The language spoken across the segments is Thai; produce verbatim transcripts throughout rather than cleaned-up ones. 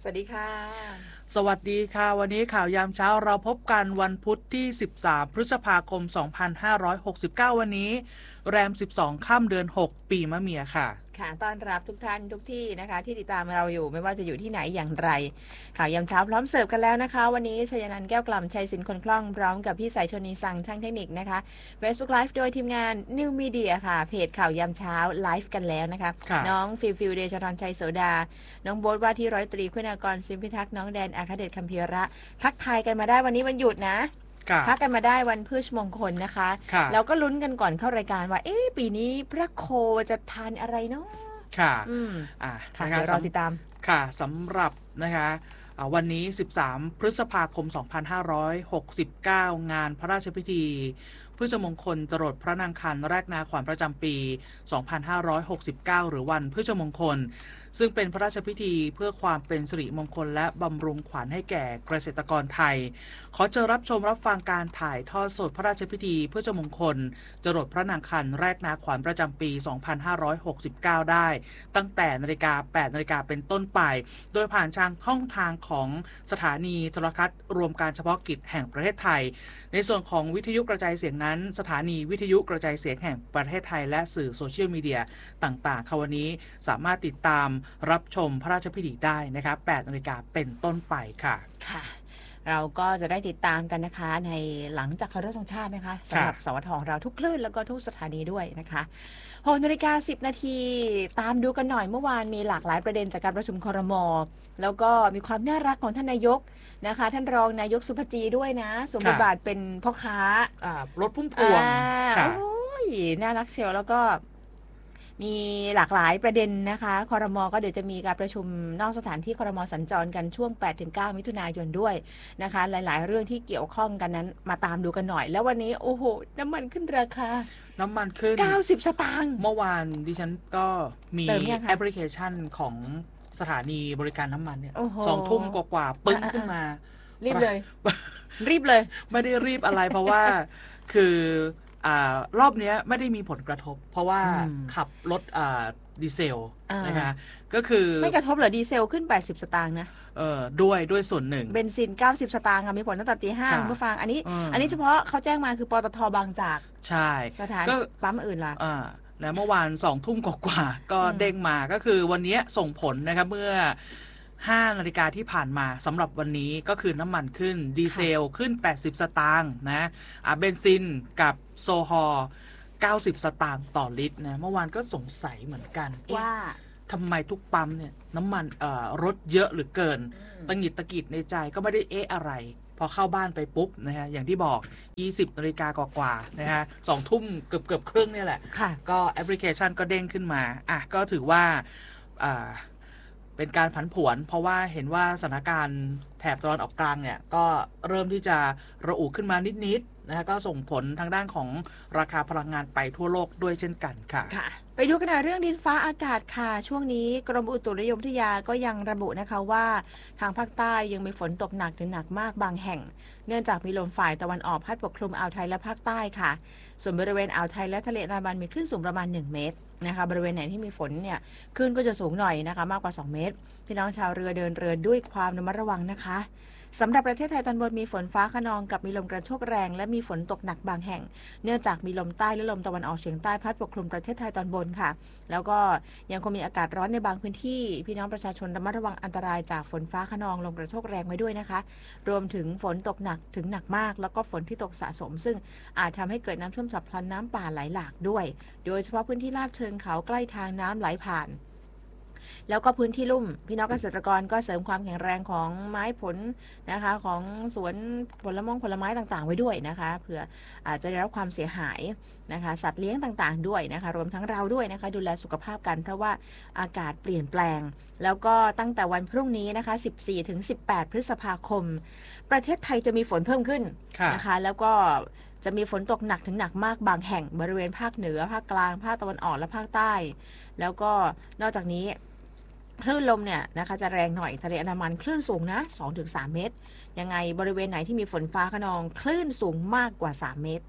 วัสดีค่ะสวัสดีค่ะวันนี้ข่าวยามเช้าเราพบกันวันพุธที่สิบสามพฤษภาคมสองพันห้าร้อยหกสิบเก้าวันนี้แรมสิบสองค่ำเดือนหกปีมะเมียค่ะค่ะต้อนรับทุกท่านทุกที่นะคะที่ติดตามเราอยู่ไม่ว่าจะอยู่ที่ไหนอย่างไรข่าวยามเช้าพร้อมเสิร์ฟกันแล้วนะคะวันนี้ชยนันท์แก้วกล่ำชัยศิลป์คนคล่องพร้อมกับพี่สายชนีสังช่างเทคนิคนะคะ Facebook Live โดยทีมงาน New Media ค่ะเพจข่าวยามเช้าไลฟ์กันแล้วนะคะน้องฟิลฟิลเดชรชัยโสดาน้องโบ๊ทว่าที่ร้อยตรีคุณากรซิมพิทักษ์น้องแดนอาคเดชคัมพีระทักทายกันมาได้วันนี้วันหยุดนะพักกันมาได้วันพฤชมงคลนะคะเราก็ลุ้นกันก่อนเข้ารายการว่าเอ๊ะปีนี้พระโคจะทานอะไรเนาะค่ะอืมอ่าค่ะเดี๋ยวรอติดตามค่ะสำหรับนะคะวันนี้สิบสามพฤษภาคมสองพันห้าร้อยหกสิบเก้างานพระราชพิธีพฤชมงคลจรดพระนางคันแรกนาขวัญประจำปีสองพันห้าร้อยหกสิบเก้าหรือวันพฤชมงคลซึ่งเป็นพระราชพิธีเพื่อความเป็นสิริมงคลและบำรุงขวัญให้แก่เกษตรกรไทยขอเชิญรับชมรับฟังการถ่ายทอดสดพระราชพิธีพฤชมงคลจรดพระนางคันแรกนาขวัญประจำปีสองพันห้าร้อยหกสิบเก้าได้ตั้งแต่นาฬิกาแปดนาฬิกาเป็นต้นไปโดยผ่านทางช่องทางของสถานีโทรทัศน์รวมการเฉพาะกิจแห่งประเทศไทยในส่วนของวิทยุกระจายเสียงนั้นสถานีวิทยุกระจายเสียงแห่งประเทศไทยและสื่อโซเชียลมีเดียต่างๆค่ะวันนี้สามารถติดตามรับชมพระราชพิธีได้นะครับแปดนาฬิกาเป็นต้นไปค่ะค่ะเราก็จะได้ติดตามกันนะคะในหลังจากเคารพธงชาตินะคะสำหรับสวทของเราทุกคลื่นแล้วก็ทุกสถานีด้วยนะคะหกนาฬิกาสิบนาทีตามดูกันหน่อยเมื่อวานมีหลากหลายประเด็นจากการประชุมครม.แล้วก็มีความน่ารักของท่านนายกนะคะท่านรองนายกสุภจีด้วยนะสมบทบาทเป็นพ่อค้ารถพุ่มพวงโอ้ยน่ารักเชียวแล้วก็มีหลากหลายประเด็นนะคะครม.ก็เดี๋ยวจะมีการประชุมนอกสถานที่ครม.สัญจรกันช่วง แปดถึงเก้า มิถุนายนด้วยนะคะหลายๆเรื่องที่เกี่ยวข้องกันนั้นมาตามดูกันหน่อยแล้ววันนี้โอ้โหน้ำมันขึ้นราคาน้ำมันขึ้นเก้าสิบสตางค์เมื่อวานดิฉันก็มีแอปพลิเคชันของสถานีบริการน้ำมันเนี่ยสองทุ่มกว่าๆปึ้งขึ้นมารีบเลยรีบเลยไม่ได้รีบอะไรเพราะว่าคือรอบนี้ไม่ได้มีผลกระทบเพราะว่าขับรถดีเซลนะคะก็คือไม่กระทบเหรอดีเซลขึ้นแปดสิบสตางค์นะเออด้วยด้วยส่วนหนึ่งเบนซินเก้าสิบสตางค์ค่ะมีผลตั้งแต่ตีห้าเมื่อฟังอันนี้อันนี้เฉพาะเขาแจ้งมาคือปตท.บางจากใช่สถานปั๊มอื่นล่ะอ่าแล้วเมื่อวานสองทุ่มกว่าก็เด้งมาก็คือวันนี้ส่งผลนะครับเมื่อห้านาฬิกาที่ผ่านมาสำหรับวันนี้ก็คือน้ำมันขึ้นดีเซลขึ้นแปดสิบสตางค์นะอ่าเบนซินกับโซฮอล์เก้าสิบสตางค์ต่อลิตรนะเมื่อวานก็สงสัยเหมือนกันว่าทำไมทุกปั๊มเนี่ยน้ำมันเอ่อรถเยอะหรือเกินตังหิดตะกิดในใจก็ไม่ได้เอ๊ะอะไรพอเข้าบ้านไปปุ๊บนะฮะอย่างที่บอกยี่สิบนาฬิกากว่าๆนะฮะสองทุ่มเกือบเกือบครึ่งนี่แหละก็แอปพลิเคชันก็เด้งขึ้นมาอ่ะก็ถือว่าอ่าเป็นการผันผวนเพราะว่าเห็นว่าสถานการณ์แถบตะวันออกกลางเนี่ยก็เริ่มที่จะระอุขึ้นมานิดๆนะฮะก็ส่งผลทางด้านของราคาพลังงานไปทั่วโลกด้วยเช่นกันค่ะค่ะไปดูกันหน่อยเรื่องดินฟ้าอากาศค่ะช่วงนี้กรมอุตุนิยมวิทยาก็ยังระบุนะคะว่าทางภาคใต้ยังมีฝนตกหนักถึงหนักมากบางแห่งเนื่องจากมีลมฝ่ายตะวันออกพัดปกคลุมอ่าวไทยและภาคใต้ค่ะส่วนบริเวณอ่าวไทยและทะเลอันดามันมีคลื่นสูงประมาณหนึ่งเมตรนะคะบริเวณไหนที่มีฝนเนี่ยคลื่นก็จะสูงหน่อยนะคะมากกว่าสองเมตรพี่น้องชาวเรือเดินเรือด้วยความระมัดระวังนะคะสำหรับประเทศไทยตอนบนมีฝนฟ้าคะนองกับมีลมกระโชกแรงและมีฝนตกหนักบางแห่งเนื่องจากมีลมใต้และลมตะวันออกเฉียงใต้พัดปกคลุมประเทศไทยตอนบนค่ะแล้วก็ยังคงมีอากาศร้อนในบางพื้นที่พี่น้องประชาชนระมัดระวังอันตรายจากฝนฟ้าคะนองลมกระโชกแรงไว้ด้วยนะคะรวมถึงฝนตกหนักถึงหนักมากแล้วก็ฝนที่ตกสะสมซึ่งอาจทำให้เกิดน้ำท่วมฉับพลันน้ำป่าไหลหลากด้วยโดยเฉพาะพื้นที่ลาดเชิงเขาใกล้ทางน้ำไหลผ่านแล้วก็พื้นที่ลุ่มพี่น้องเกษตรกรก็เสริมความแข็งแรงของไม้ผลนะคะของสวนผลไม้ผลไม้ต่างๆไว้ด้วยนะคะเผื่ออาจจะได้รับความเสียหายนะคะสัตว์เลี้ยงต่างๆด้วยนะคะรวมทั้งเราด้วยนะคะดูแลสุขภาพกันเพราะว่าอากาศเปลี่ยนแปลงแล้วก็ตั้งแต่วันพรุ่งนี้นะคะ สิบสี่ถึงสิบแปด พฤษภาคมประเทศไทยจะมีฝนเพิ่มขึ้นนะคะแล้วก็จะมีฝนตกหนักถึงหนักมากบางแห่งบริเวณภาคเหนือภาคกลางภาคตะวันออกและภาคใต้แล้วก็นอกจากนี้คลื่นลมเนี่ยนะคะจะแรงหน่อยทะเลอันดามันคลื่นสูงนะ สองถึงสาม เมตรยังไงบริเวณไหนที่มีฝนฟ้าคะนองคลื่นสูงมากกว่าสามเมตร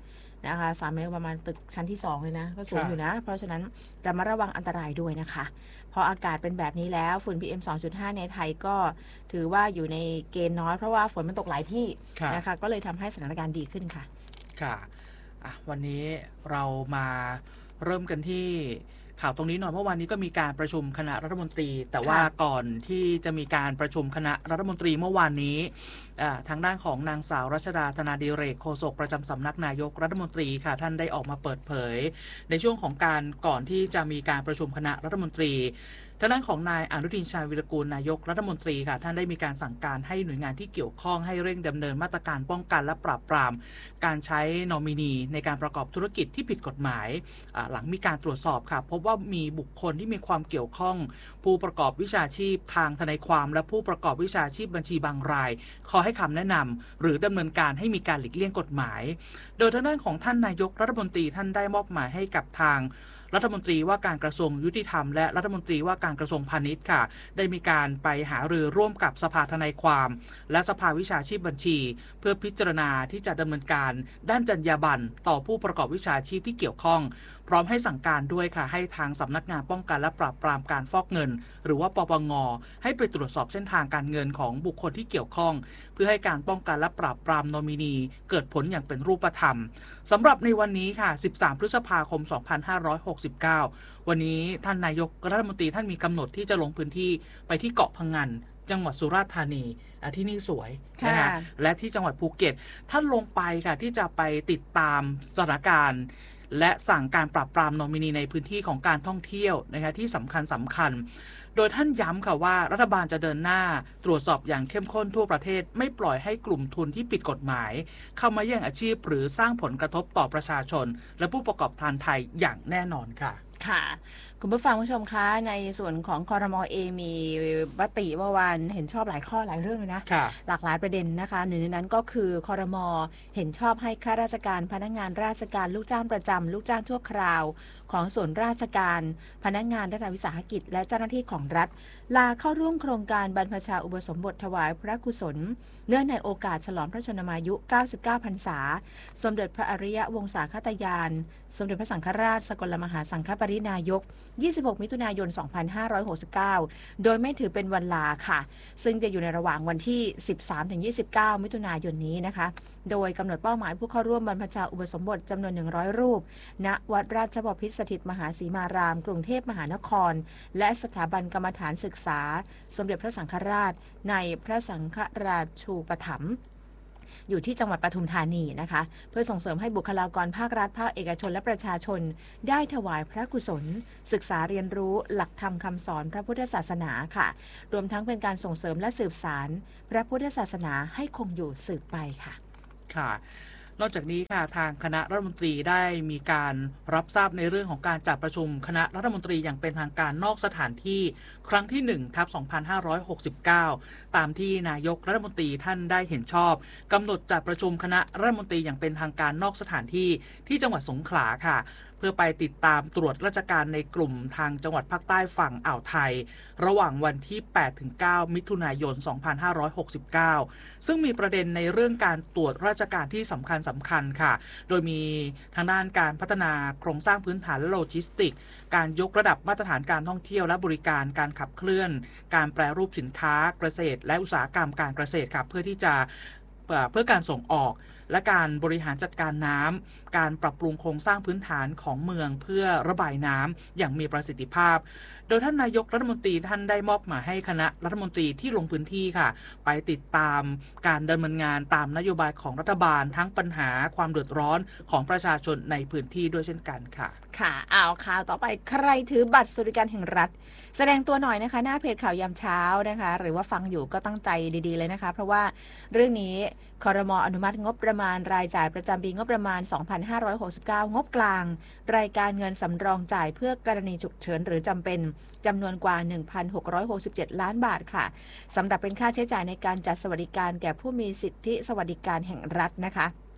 นะคะสามเมตรประมาณตึกชั้นที่สองเลยนะก็สูงอยู่นะเพราะฉะนั้นระมัดระวังอันตรายด้วยนะคะพออากาศเป็นแบบนี้แล้วฝุ่น พี เอ็ม สองจุดห้า ในไทยก็ถือว่าอยู่ในเกณฑ์น้อยเพราะว่าฝนมันตกหลายที่นะคะก็เลยทำให้สถานการณ์ดีขึ้นค่ะค่ะอ่ะวันนี้เรามาเริ่มกันที่ข่าวตรงนี้หน่อยเมื่อวานนี้ก็มีการประชุมคณะรัฐมนตรีแต่ว่าก่อนที่จะมีการประชุมคณะรัฐมนตรีเมื่อวานนี้ทางด้านของนางสาวรัชดาธนาดิเรกโฆษกประจำสำนักนายกรัฐมนตรีค่ะท่านได้ออกมาเปิดเผยในช่วงของการก่อนที่จะมีการประชุมคณะรัฐมนตรีทางด้านของนายอนุทินชาญวิรกูลนายกรัฐมนตรีค่ะท่านได้มีการสั่งการให้หน่วยงานที่เกี่ยวข้องให้เร่งดำเนินมาตรการป้องกันและปราบปรามการใช้นอมินีในการประกอบธุรกิจที่ผิดกฎหมายหลังมีการตรวจสอบค่ะพบว่ามีบุคคลที่มีความเกี่ยวข้องผู้ประกอบวิชาชีพทางทนายความและผู้ประกอบวิชาชีพบัญชีบางรายขอให้คำแนะนำหรือดำเนินการให้มีการหลีกเลี่ยงกฎหมายโดยทางด้านของท่านนายกรัฐมนตรีท่านได้มอบหมายให้กับทางรัฐมนตรีว่าการกระทรวงยุติธรรมและรัฐมนตรีว่าการกระทรวงพาณิชย์ค่ะได้มีการไปหารือร่วมกับสภาทนายความและสภาวิชาชีพบัญชีเพื่อพิจารณาที่จะดำเนินการด้านจรรยาบรรณต่อผู้ประกอบวิชาชีพที่เกี่ยวข้องพร้อมให้สั่งการด้วยค่ะให้ทางสำนักงานป้องกันและปราบปรามการฟอกเงินหรือว่าปปงให้ไปตรวจสอบเส้นทางการเงินของบุคคลที่เกี่ยวข้องเพื่อให้การป้องกันและปราบปรามนอมินีเกิดผลอย่างเป็นรูปธรรมสำหรับในวันนี้ค่ะสิบสามพฤษภาคมสองพันห้าร้อยหกสิบเก้าวันนี้ท่านนายกรัฐมนตรีท่านมีกำหนดที่จะลงพื้นที่ไปที่เกาะพะงันจังหวัดสุราษฎร์ธานีที่นี่สวยนะคะและที่จังหวัดภูเก็ตท่านลงไปค่ะที่จะไปติดตามสถานการณ์และสั่งการปราบปรามนอมินีในพื้นที่ของการท่องเที่ยวนะคะที่สำคัญสำคัญโดยท่านย้ำค่ะว่ารัฐบาลจะเดินหน้าตรวจสอบอย่างเข้มข้นทั่วประเทศไม่ปล่อยให้กลุ่มทุนที่ผิดกฎหมายเข้ามาแย่งอาชีพหรือสร้างผลกระทบต่อประชาชนและผู้ประกอบการไทยอย่างแน่นอนค่ะค่ะคุณผู้ฟังผู้ชมคะในส่วนของครม.เองมีมติเมื่อวานเห็นชอบหลายข้อหลายเรื่องเลยนะหลากหลายประเด็นนะคะหนึ่งในนั้นก็คือครม.เห็นชอบให้ข้าราชการพนักงานราชการลูกจ้างประจำลูกจ้างชั่วคราวของส่วนราชการพนักงานรัฐวิสาหกิจและเจ้าหน้าที่ของรัฐลาเข้าร่วมโครงการบรรพชาอุปสมบทถวายพระกุศลเนื่องในโอกาสฉลองพระชนมายุเก้าสิบเก้าพรรษาสมเด็จพระอริยวงศาคตยานสมเด็จพระสังฆราชสกลมหาสังฆปรินายกยี่สิบหกมิถุนายนสองพันห้าร้อยหกสิบเก้าโดยไม่ถือเป็นวันลาค่ะซึ่งจะอยู่ในระหว่างวันที่ สิบสามถึงยี่สิบเก้า มิถุนายนนี้นะคะโดยกำหนดเป้าหมายผู้เข้าร่วมบรรพชาอุปสมบทจำนวนหนึ่งร้อยรูปณวัดราชบพิตรสถิตมหาสีมารามกรุงเทพมหานครและสถาบันกรรมฐานศึกษาสมเด็จพระสังฆราชในพระสังฆราชูปถัมภ์อยู่ที่จังหวัดปทุมธานีนะคะเพื่อส่งเสริมให้บุคลากรภาครัฐภาคเอกชนและประชาชนได้ถวายพระกุศลศึกษาเรียนรู้หลักธรรมคำสอนพระพุทธศาสนาค่ะรวมทั้งเป็นการส่งเสริมและสืบสานพระพุทธศาสนาให้คงอยู่สืบไปค่ะค่ะนอกจากนี้ค่ะทางคณะรัฐมนตรีได้มีการรับทราบในเรื่องของการจัดประชุมคณะรัฐมนตรีอย่างเป็นทางการนอกสถานที่ครั้งที่หนึ่งทับสองพันห้าร้อยหกสิบเก้าตามที่นายกรัฐมนตรีท่านได้เห็นชอบกำหนดจัดประชุมคณะรัฐมนตรีอย่างเป็นทางการนอกสถานที่ที่จังหวัดสงขลาค่ะเพื่อไปติดตามตรวจราชการในกลุ่มทางจังหวัดภาคใต้ฝั่งอ่าวไทยระหว่างวันที่ แปดถึงเก้า มิถุนายน สองพันห้าร้อยหกสิบเก้า ซึ่งมีประเด็นในเรื่องการตรวจราชการที่สำคัญสำคัญค่ะโดยมีทางด้านการพัฒนาโครงสร้างพื้นฐานและโลจิสติกการยกระดับมาตรฐานการท่องเที่ยวและบริการการขับเคลื่อนการแปรรูปสินค้าเกษตรและอุตสาหกรรมการเกษตรค่ะเพื่อที่จะเพื่อการส่งออกและการบริหารจัดการน้ำการปรับปรุงโครงสร้างพื้นฐานของเมืองเพื่อระบายน้ำอย่างมีประสิทธิภาพโดยท่านนายกรัฐมนตรีท่านได้มอบหมายให้คณะรัฐมนตรีที่ลงพื้นที่ค่ะไปติดตามการดำเนินงานตามนโยบายของรัฐบาลทั้งปัญหาความเดือดร้อนของประชาชนในพื้นที่ด้วยเช่นกันค่ะค่ะเอาข่าวต่อไปใครถือบัตรสวัสดิการแห่งรัฐแสดงตัวหน่อยนะคะหน้าเพจข่าวยามเช้านะคะหรือว่าฟังอยู่ก็ตั้งใจดีๆเลยนะคะเพราะว่าเรื่องนี้ครม.อนุมัติงบประมาณรายจ่ายประจำปีงบประมาณสองพันห้าร้อยหกสิบเก้างบกลางรายการเงินสำรองจ่ายเพื่อกรณีฉุกเฉินหรือจำเป็นจำนวนกว่า หนึ่งพันหกร้อยหกสิบเจ็ด ล้านบาทค่ะสำหรับเป็นค่าใช้จ่ายในการจัดสวัสดิการแก่ผู้มีสิทธิสวัสดิการแห่งรัฐนะคะ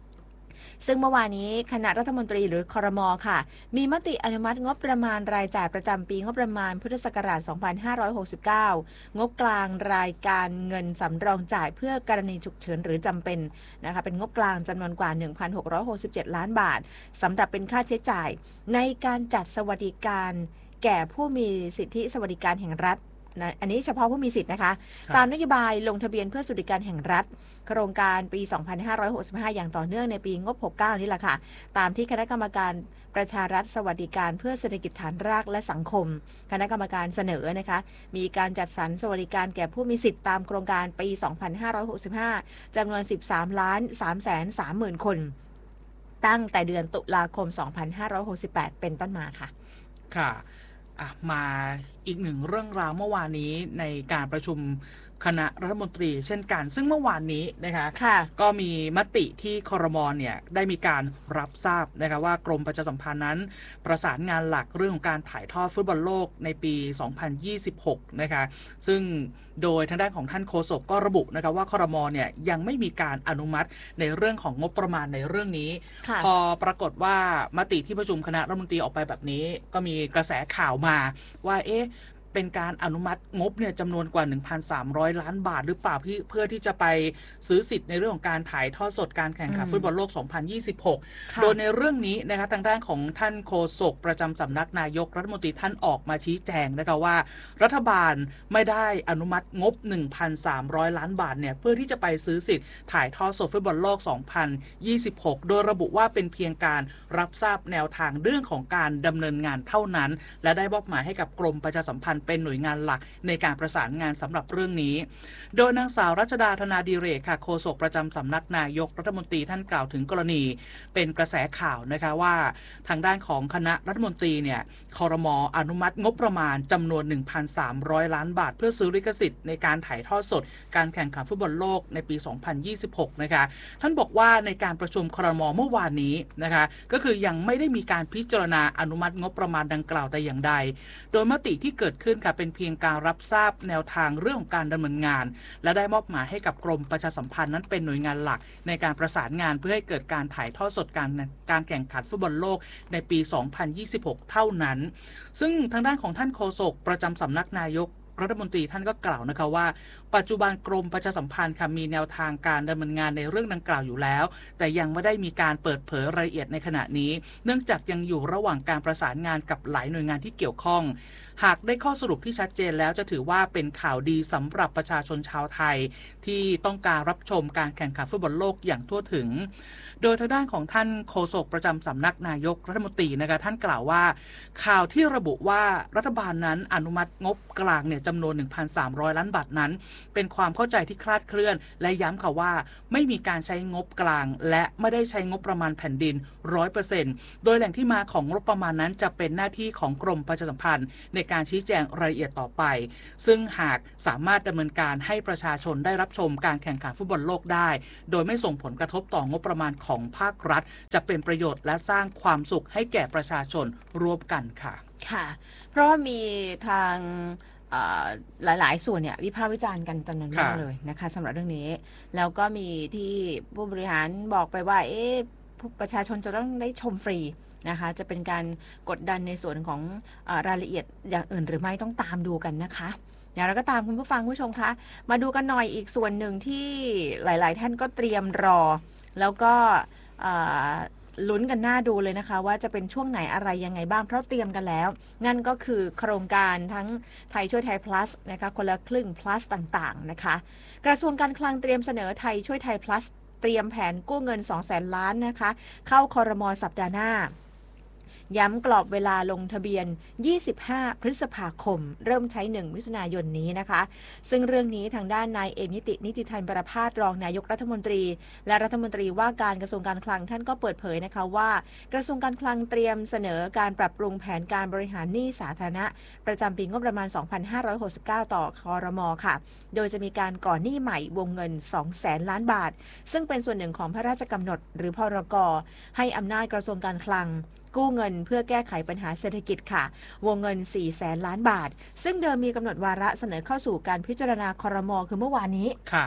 ซึ่งเมื่อวานนี้คณะรัฐมนตรีหรือครม.ค่ะมีมติอนุมัติงบประมาณรายจ่ายประจำปีงบประมาณพุทธศักราช สองพันห้าร้อยหกสิบเก้า งบกลางรายการเงินสำรองจ่ายเพื่อกรณีฉุกเฉินหรือจำเป็นนะคะเป็นงบกลางจำนวนกว่า หนึ่งพันหกร้อยหกสิบเจ็ด ล้านบาทสำหรับเป็นค่าใช้จ่ายในการจัดสวัสดิการแก่ผู้มีสิทธิสวัสดิการแห่งรัฐนะอันนี้เฉพาะผู้มีสิทธิ์นะคะตามนโยบายลงทะเบียนเพื่อสวัสดิการแห่งรัฐโครงการปี สองพันห้าร้อยหกสิบห้า อย่างต่อเนื่องในปีงบ หกสิบเก้า นี่แหละค่ะตามที่คณะกรรมการประชารัฐสวัสดิการเพื่อเศรษฐกิจฐานรากและสังคมคณะกรรมการเสนอนะคะมีการจัดสรรสวัสดิการแก่ผู้มีสิทธิ์ตามโครงการปี สองพันห้าร้อยหกสิบห้า จำนวน สิบสามล้านสามแสนสามหมื่น คนตั้งแต่เดือนตุลาคม สองพันห้าร้อยหกสิบแปด เป็นต้นมาค่ะค่ะมาอีกหนึ่งเรื่องราวเมื่อวานนี้ในการประชุมคณะรัฐมนตรีเช่นกันซึ่งเมื่อวานนี้นะคะก็มีมติที่ครม.เนี่ยได้มีการรับทราบนะคะว่ากรมประชาสัมพันธ์นั้นประสานงานหลักเรื่องของการถ่ายทอดฟุตบอลโลกในปี สองพันยี่สิบหก นะคะซึ่งโดยทางด้านของท่านโฆษกก็ระบุนะคะว่าครม.เนี่ยยังไม่มีการอนุมัติในเรื่องของงบประมาณในเรื่องนี้พอปรากฏว่ามติที่ประชุมคณะรัฐมนตรีออกไปแบบนี้ก็มีกระแสข่าวมาว่าเอ๊ะเป็นการอนุมัติงบเนี่ยจำนวนกว่า หนึ่งพันสามร้อย ล้านบาทหรือเปล่าเพื่อที่จะไปซื้อสิทธิ์ในเรื่องของการถ่ายทอดสดการแข่งขันฟุตบอลโลก สองพันยี่สิบหก โดยในเรื่องนี้นะคะทางด้านของท่านโฆษกประจำสำนักนายกรัฐมนตรีท่านออกมาชี้แจงนะคะว่ารัฐบาลไม่ได้อนุมัติงบ หนึ่งพันสามร้อย ล้านบาทเนี่ยเพื่อที่จะไปซื้อสิทธิ์ถ่ายทอดสดฟุตบอลโลก สองพันยี่สิบหก โดยระบุว่าเป็นเพียงการรับทราบแนวทางเรื่องของการดำเนินงานเท่านั้นและได้มอบหมายให้กับกรมประชาสัมพันธ์เป็นหน่วยงานหลักในการประสานงานสำหรับเรื่องนี้โดยนางสาวรัชดาธนาดิเรกค่ะโฆษกประจำสำนักนายกรัฐมนตรีท่านกล่าวถึงกรณีเป็นกระแสข่าวนะคะว่าทางด้านของคณะรัฐมนตรีเนี่ยครม.อนุมัติงบประมาณจำนวน หนึ่งพันสามร้อย ล้านบาทเพื่อซื้อลิขสิทธิ์ในการถ่ายทอดสดการแข่งขันฟุตบอลโลกในปี สองพันยี่สิบหก นะคะท่านบอกว่าในการประชุมครม.เมื่อวานนี้นะคะก็คือยังไม่ได้มีการพิจารณาอนุมัติงบประมาณดังกล่าวแต่อย่างใดโดยมติที่เกิดขึ้นค่ะเป็นเพียงการรับทราบแนวทางเรื่องของการดำเนินงานและได้มอบหมายให้กับกรมประชาสัมพันธ์นั้นเป็นหน่วยงานหลักในการประสานงานเพื่อให้เกิดการถ่ายทอดสดการการแข่งขันฟุตบอลโลกในปี สองพันยี่สิบหก เท่านั้นซึ่งทางด้านของท่านโฆษกประจำสำนักนายกรัฐมนตรีท่านก็กล่าวนะคะว่าปัจจุบันกรมประชาสัมพันธ์ค่ะมีแนวทางการดำเนินงานในเรื่องดังกล่าวอยู่แล้วแต่ยังไม่ได้มีการเปิดเผยรายละเอียดในขณะนี้เนื่องจากยังอยู่ระหว่างการประสานงานกับหลายหน่วยงานที่เกี่ยวข้องหากได้ข้อสรุปที่ชัดเจนแล้วจะถือว่าเป็นข่าวดีสำหรับประชาชนชาวไทยที่ต้องการรับชมการแข่งขันฟุตบอลโลกอย่างทั่วถึงโดยทางด้านของท่านโฆษกประจำสำนักนายกรัฐมนตรีนะคะท่านกล่าวว่าข่าวที่ระบุว่ารัฐบาลนั้นอนุมัติงบกลางเนี่ยจำนวน หนึ่งพันสามร้อย ล้านบาทนั้นเป็นความเข้าใจที่คลาดเคลื่อนและย้ำค่ะว่าไม่มีการใช้งบกลางและไม่ได้ใช้งบประมาณแผ่นดิน ร้อยเปอร์เซ็นต์ โดยแหล่งที่มาของงบประมาณนั้นจะเป็นหน้าที่ของกรมประชาสัมพันธ์ในการชี้แจงรายละเอียดต่อไปซึ่งหากสามารถดำเนินการให้ประชาชนได้รับชมการแข่งขันฟุตบอลโลกได้โดยไม่ส่งผลกระทบต่องบประมาณของภาครัฐจะเป็นประโยชน์และสร้างความสุขให้แก่ประชาชนร่วมกันค่ะค่ะเพราะว่ามีทางหลายๆส่วนเนี่ยวิพากษ์วิจารณ์กันจำนวนมากเลยนะคะสำหรับเรื่องนี้แล้วก็มีที่ผู้บริหารบอกไปว่าเอ๊ะประชาชนจะต้องได้ชมฟรีนะคะจะเป็นการกดดันในส่วนของเอ่อรายละเอียดอย่างอื่นหรือไม่ต้องตามดูกันนะคะอย่างไรก็ตามคุณผู้ฟังผู้ชมคะมาดูกันหน่อยอีกส่วนหนึ่งที่หลายๆท่านก็เตรียมรอแล้วก็ลุ้นกันหน้าดูเลยนะคะว่าจะเป็นช่วงไหนอะไรยังไงบ้างเพราะเตรียมกันแล้วนั่นก็คือโครงการทั้งไทยช่วยไทย plus นะคะคนละครึ่ง plus ต่างๆนะคะกระทรวงการคลังเตรียมเสนอไทยช่วยไทย plus เตรียมแผนกู้เงิน สองแสน ล้านนะคะเข้าครม.สัปดาห์หน้าย้ำกรอบเวลาลงทะเบียนยี่สิบห้าพฤษภาคมเริ่มใช้หนึ่งมิถุนายนนี้นะคะซึ่งเรื่องนี้ทางด้านนายเอกนิตินิติธันประภาสรองนายกรัฐมนตรีและรัฐมนตรีว่าการกระทรวงการคลังท่านก็เปิดเผยนะคะว่ากระทรวงการคลังเตรียมเสนอการปรับปรุงแผนการบริหารหนี้สาธารณะประจำปีงบประมาณ สองพันห้าร้อยหกสิบเก้า ต่อครม.ค่ะโดยจะมีการก่อหนี้ใหม่วงเงิน สองแสน ล้านบาทซึ่งเป็นส่วนหนึ่งของพระราชกำหนดหรือพรก.ให้อำนาจกระทรวงการคลังกู้เงินเพื่อแก้ไขปัญหาเศรษฐกิจค่ะวงเงิน สี่แสน ล้านบาทซึ่งเดิมมีกำหนดวาระเสนอเข้าสู่การพิจารณาครม.คือเมื่อวานนี้ค่ะ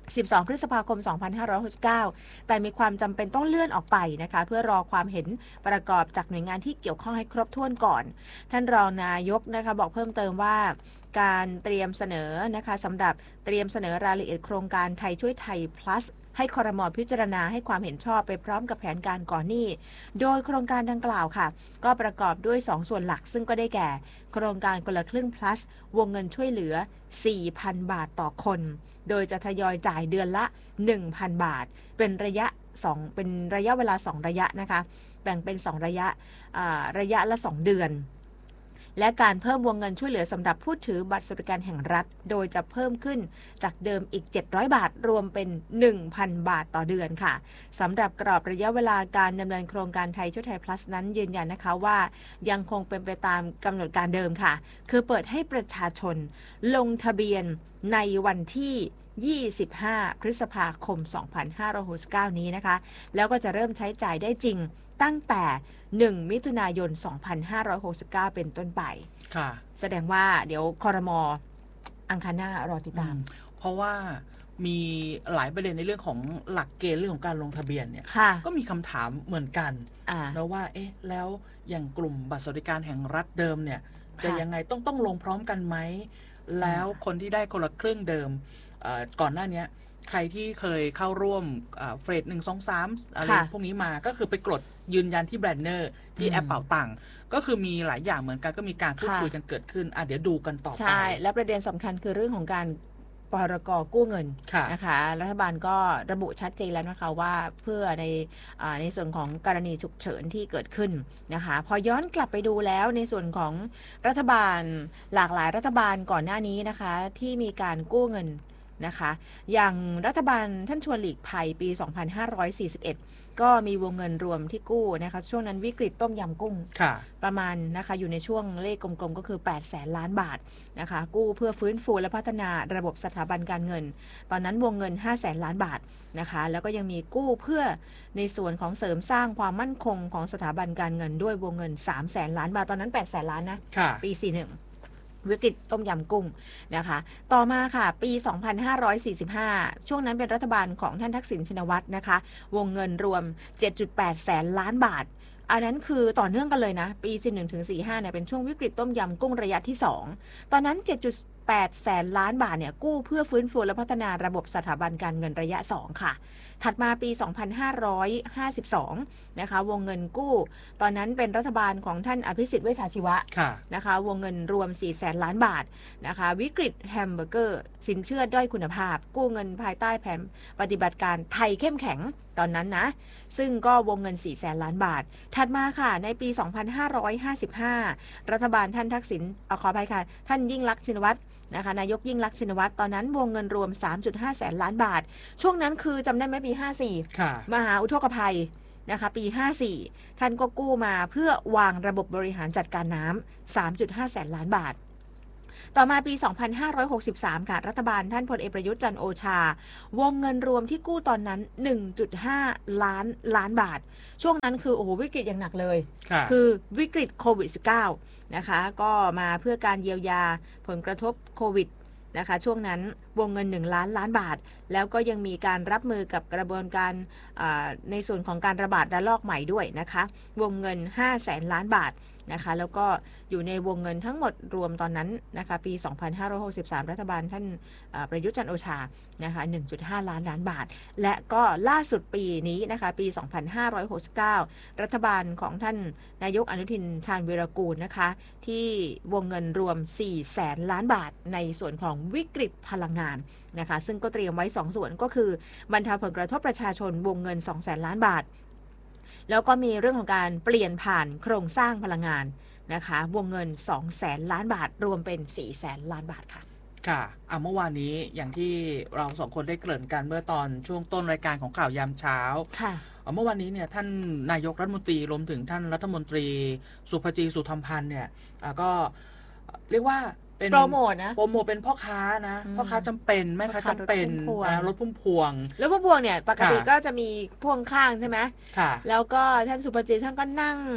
สิบสอง พฤษภาคม สองพันห้าร้อยหกสิบเก้า แต่มีความจำเป็นต้องเลื่อนออกไปนะคะเพื่อรอความเห็นประกอบจากหน่วยงานที่เกี่ยวข้องให้ครบถ้วนก่อนท่านรองนายกนะคะบอกเพิ่มเติมว่าการเตรียมเสนอนะคะสำหรับเตรียมเสนอรายละเอียดโครงการไทยช่วยไทย plus ให้ครม.พิจารณาให้ความเห็นชอบไปพร้อมกับแผนการก่อนหนี้โดยโครงการดังกล่าวค่ะก็ประกอบด้วยสองส่วนหลักซึ่งก็ได้แก่โครงการคนละครึ่ง plus วงเงินช่วยเหลือ สี่พัน บาทต่อคนโดยจะทยอยจ่ายเดือนละ หนึ่งพัน บาทเป็นระยะ2เป็นระยะเวลาสองระยะนะคะแบ่งเป็นสองระยะระยะละสองเดือนและการเพิ่มวงเงินช่วยเหลือสำหรับผู้ถือบัตรสวัสดิการแห่งรัฐโดยจะเพิ่มขึ้นจากเดิมอีกเจ็ดร้อยบาทรวมเป็น หนึ่งพัน บาทต่อเดือนค่ะสำหรับกรอบระยะเวลาการดำเนินโครงการไทยช่วยไทย plus นั้นยืนยันนะคะว่ายังคงเป็นไปตามกำหนดการเดิมค่ะคือเปิดให้ประชาชนลงทะเบียนในวันที่ยี่สิบห้า พฤษภาคม สองพันห้าร้อยหกสิบเก้า นี้นะคะแล้วก็จะเริ่มใช้จ่ายได้จริงตั้งแต่หนึ่งมิถุนายน สองพันห้าร้อยหกสิบเก้า เป็นต้นไปค่ะแสดงว่าเดี๋ยวครม.อังคารหน้ารอติดตามเพราะว่ามีหลายประเด็นในเรื่องของหลักเกณฑ์เรื่องของการลงทะเบียนเนี่ยก็มีคำถามเหมือนกันแล้วว่าเอ๊ะแล้วอย่างกลุ่มบัตรสวัสดิการแห่งรัฐเดิมเนี่ยจะยังไงต้องต้องลงพร้อมกันไหมแล้วคนที่ได้คนละครึ่งเดิมก่อนหน้านี้ใครที่เคยเข้าร่วมเฟรดหนึ่ง สอง สามอะไรพวกนี้มาก็คือไปกดยืนยันที่แบรนเนอร์ที่แอปเป๋าตังค์ก็คือมีหลายอย่างเหมือนกันก็มีการพูดคุยกันเกิดขึ้นอ่ะเดี๋ยวดูกันต่อไปใช่และประเด็นสำคัญคือเรื่องของการพรก.กู้เงินนะคะรัฐบาลก็ระบุชัดเจนแล้วนะคะว่าเพื่อในในส่วนของกรณีฉุกเฉินที่เกิดขึ้นนะคะพอย้อนกลับไปดูแล้วในส่วนของรัฐบาลหลากหลายรัฐบาลก่อนหน้านี้นะคะที่มีการกู้เงินนะคะอย่างรัฐบาลท่านชวนหลีกภัยปี สองพันห้าร้อยสี่สิบเอ็ด ก็มีวงเงินรวมที่กู้นะคะช่วงนั้นวิกฤตต้มยำกุ้งประมาณนะคะอยู่ในช่วงเลขกลมๆก็คือแปดแสนล้านบาทนะคะกู้เพื่อฟื้นฟูและพัฒนาระบบสถาบันการเงินตอนนั้นวงเงินห้าแสนล้านบาทนะคะแล้วก็ยังมีกู้เพื่อในส่วนของเสริมสร้างความมั่นคงของสถาบันการเงินด้วยวงเงินสามแสนล้านบาทตอนนั้นแปดแสนล้านนะปีสี่สิบเอ็ดวิกฤตต้มยำกุ้งนะคะต่อมาค่ะปี สองพันห้าร้อยสี่สิบห้า ช่วงนั้นเป็นรัฐบาลของท่านทักษิณชินวัตรนะคะวงเงินรวม เจ็ดจุดแปด แสนล้านบาทอันนั้นคือต่อเนื่องกันเลยนะปีสี่สิบเอ็ดถึงสี่สิบห้าเนี่ยเป็นช่วงวิกฤตต้มยำกุ้งระยะที่สองตอนนั้น เจ็ดจุดแปด แสนล้านบาทเนี่ยกู้เพื่อฟื้นฟูและพัฒนาระบบสถาบันการเงินระยะสองค่ะถัดมาปี สองพันห้าร้อยห้าสิบสอง นะคะวงเงินกู้ตอนนั้นเป็นรัฐบาลของท่านอภิสิทธิ์เวชชาชีวะนะคะวงเงินรวม สี่แสนล้านบาทนะคะวิกฤตแฮมเบอร์เกอร์สินเชื่อด้อยคุณภาพกู้เงินภายใต้แผนปฏิบัติการไทยเข้มแข็งตอนนั้นนะซึ่งก็วงเงิน สี่แสนล้านบาทถัดมาค่ะในปี สองพันห้าร้อยห้าสิบห้า รัฐบาลท่านทักษิณเอาขออภัยค่ะท่านยิ่งลักษณ์ชินวัตรนะคะนายกยิ่งลักษณ์ชินวัตรตอนนั้นวงเงินรวม สามจุดห้า แสนล้านบาทช่วงนั้นคือจำได้ไหมปีห้าสิบสี่มหาอุทกภัยนะคะปีห้าสิบสี่ท่านก็กู้มาเพื่อวางระบบบริหารจัดการน้ำ สามจุดห้า แสนล้านบาทต่อมาปี สองพันห้าร้อยหกสิบสาม ค่ะรัฐบาลท่านพลเอกประยุทธ์จันทร์โอชาวงเงินรวมที่กู้ตอนนั้น หนึ่งจุดห้า ล้านล้านบาทช่วงนั้นคือโอ้โหวิกฤตอย่างหนักเลยคือวิกฤตโควิด สิบเก้า นะคะก็มาเพื่อการเยียวยาผลกระทบโควิดนะคะช่วงนั้นวงเงินหนึ่งล้านล้านบาทแล้วก็ยังมีการรับมือกับกระบวนการในส่วนของการระบาดระลอกใหม่ด้วยนะคะวงเงินห้าแสนล้านบาทนะคะแล้วก็อยู่ในวงเงินทั้งหมดรวมตอนนั้นนะคะปี สองพันห้าร้อยหกสิบสาม รัฐบาลท่านประยุทธ์จันทร์โอชานะคะ หนึ่งจุดห้า ล้านล้านบาทและก็ล่าสุดปีนี้นะคะปี สองพันห้าร้อยหกสิบเก้า รัฐบาลของท่านนายกอนุทินชาญวีรกูลนะคะที่วงเงินรวม สี่แสนล้านบาทในส่วนของวิกฤตพลังงานนะคะซึ่งก็เตรียมไว้สองส่วนก็คือบรรเทาผลกระทบประชาชนวงเงิน สองแสนล้านบาทแล้วก็มีเรื่องของการเปลี่ยนผ่านโครงสร้างพลังงานนะคะวงเงิน สองแสนล้านบาทรวมเป็น สี่แสนล้านบาทค่ะค่ะอ่ะเมื่อวานนี้อย่างที่เราสองคนได้เกริ่นกันเมื่อตอนช่วงต้นรายการของข่าวยามเช้าค่ะเมื่อวานนี้เนี่ยท่านนายกรัฐมนตรีรวมถึงท่านรัฐมนตรีสุภจีสุธรรมพันธ์เนี่ยก็เรียกว่าโปรโมทนะโปรโมทเป็นพ่อค้านะพ่อค้าจำเป็นแม่ค้าจำเป็นรถพุ่มพวงรถพุ่มพวงเนี่ยปกติก็จะมีพ่วงข้างใช่ไหมค่ะแล้วก็ท่านสุภจีท่านก็นั่ง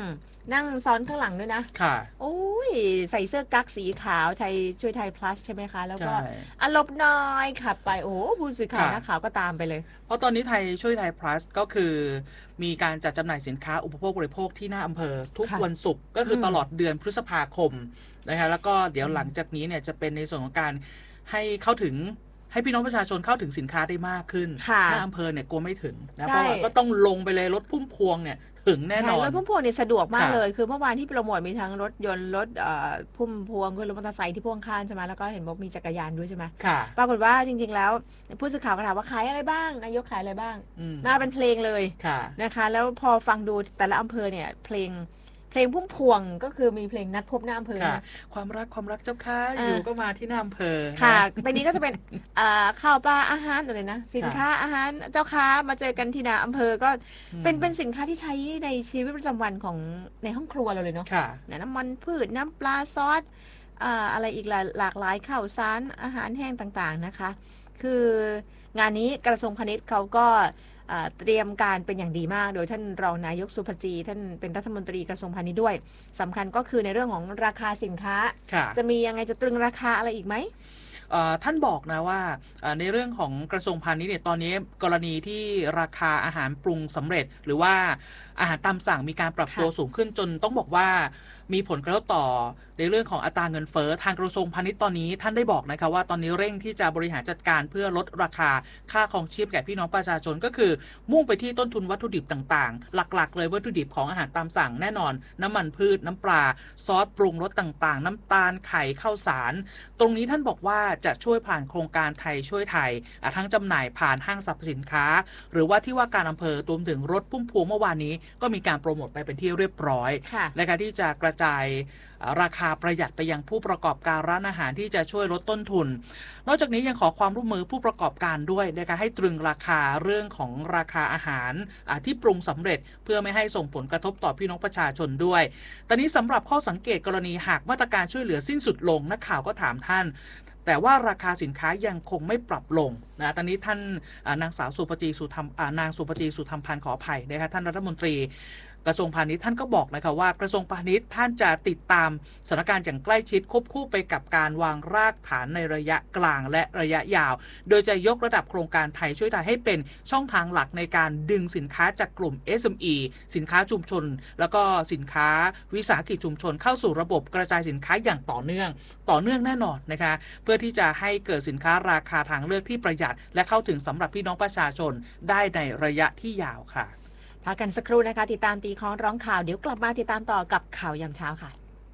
นั่งซ้อนข้างหลังด้วยนะค่ะโอ้ยใส่เสื้อกั๊กสีขาวไทยช่วยไทย plus ใช่ไหมคะแล้วก็ใช่อารมณ์น้อยขับไปโอ้ผู้สื่อข่าวนักข่าวก็ตามไปเลยเพราะตอนนี้ไทยช่วยไทย plus ก็คือมีการจัดจำหน่ายสินค้าอุปโภคบริโภคที่หน้าอำเภอทุกวันศุกร์ก็คือตลอดเดือนพฤษภาคมนะคะแล้วก็เดี๋ยวหลังจากนี้เนี่ยจะเป็นในส่วนของการให้เข้าถึงให้พี่น้องประชาชนเข้าถึงสินค้าได้มากขึ้นหน้าอำเภอเนี่ยกลัวไม่ถึงนะเพราะว่าก็ต้องลงไปเลยรถพุ่มพวงเนี่ยถึงแน่นอนรถพุ่มพวงเนี่ยสะดวกมากเลยคือเมื่อวานที่โปรโมทมีทั้งรถยนต์รถพุ่มพวงคือรถมอเตอร์ไซค์ที่พ่วงข้างใช่ไหมแล้วก็เห็นบอกมีจักรยานด้วยใช่ไหมปรากฏว่าจริงๆแล้วผู้สื่อข่าวก็ถามว่าขายอะไรบ้างนายกขายอะไรบ้างมาเป็นเพลงเลยนะคะแล้วพอฟังดูแต่ละอำเภอเนี่ยเพลงเพลงพุ่มพวงก็คือมีเพลงนัดพบหน้าอำเภอนะความรักความรักเจ้าค่ะอยู่ก็มาที่หน้าอำเภอค่ะในนี้ก็จะเป็นข้าวปลาอาหารอะไรนะสินค้าอาหารเจ้าค้ามาเจอกันที่หน้าอำเภอก็เป็นเป็นสินค้าที่ใช้ในชีวิตประจำวันของในห้องครัวเราเลยเนาะน้ำมันพืชน้ำปลาซอสอะไรอีกหลากหลายข้าวสารอาหารแห้งต่างๆนะคะคืองานนี้กระทรวงพาณิชย์เขาก็เตรียมการเป็นอย่างดีมากโดยท่านรองนายกสุภจีท่านเป็นรัฐมนตรีกระทรวงพาณิชย์ด้วยสำคัญก็คือในเรื่องของราคาสินค้าจะมียังไงจะตรึงราคาอะไรอีกไหมท่านบอกนะว่าในเรื่องของกระทรวงพาณิชย์เนี่ยตอนนี้กรณีที่ราคาอาหารปรุงสำเร็จหรือว่าอาหารตามสั่งมีการปรับตัวสูงขึ้นจนต้องบอกว่ามีผลกระทบต่อในเรื่องของอัตราเงินเฟ้อทางกระทรวงพาณิชย์ตอนนี้ท่านได้บอกนะคะว่าตอนนี้เร่งที่จะบริหารจัดการเพื่อลดราคาค่าครองชีพแก่พี่น้องประชาชนก็คือมุ่งไปที่ต้นทุนวัตถุดิบต่างๆหลักๆเลยวัตถุดิบของอาหารตามสั่งแน่นอนน้ำมันพืชน้ำปลาซอสปรุงรสต่างๆน้ำตาลไข่ข้าวสารตรงนี้ท่านบอกว่าจะช่วยผ่านโครงการไทยช่วยไทยทั้งจำหน่ายผ่านห้างสรรพสินค้าหรือว่าที่ว่าการอำเภอรวมถึงรถพุ่มพวงเมื่อวานนี้ก็มีการโปรโมทไปเป็นที่เรียบร้อยนะคะที่จะกระจายราคาประหยัดไปยังผู้ประกอบการร้านอาหารที่จะช่วยลดต้นทุนนอกจากนี้ยังขอความร่วมมือผู้ประกอบการด้วยนะคะให้ตรึงราคาเรื่องของราคาอาหารที่ปรุงสำเร็จเพื่อไม่ให้ส่งผลกระทบต่อพี่น้องประชาชนด้วยตอนนี้สำหรับข้อสังเกตกรณีหากมาตรการช่วยเหลือสิ้นสุดลงนักข่าวก็ถามท่านแต่ว่าราคาสินค้ายังคงไม่ปรับลงนะตอนนี้ท่านนางสาวสุปจีสุธรรมนางสุปจีสุธรรมพันธ์ขออภัยนะคะท่านรัฐมนตรีกระทรวงพาณิชย์ท่านก็บอกนะคะว่ากระทรวงพาณิชย์ท่านจะติดตามสถานการณ์อย่างใกล้ชิดควบคู่ไปกับการวางรากฐานในระยะกลางและระยะยาวโดยจะยกระดับโครงการไทยช่วยไทยให้เป็นช่องทางหลักในการดึงสินค้าจากกลุ่ม เอส เอ็ม อี สินค้าชุมชนแล้วก็สินค้าวิสาหกิจชุมชนเข้าสู่ระบบกระจายสินค้าอย่างต่อเนื่องต่อเนื่องแน่นอนนะคะเพื่อที่จะให้เกิดสินค้าราคาทางเลือกที่ประหยัดและเข้าถึงสำหรับพี่น้องประชาชนได้ในระยะที่ยาวค่ะพักกันสักครู่นะคะติดตามตีค้อนร้องข่าวเดี๋ยวกลับมาติดตามต่อกับข่าวยามเช้าค่ะ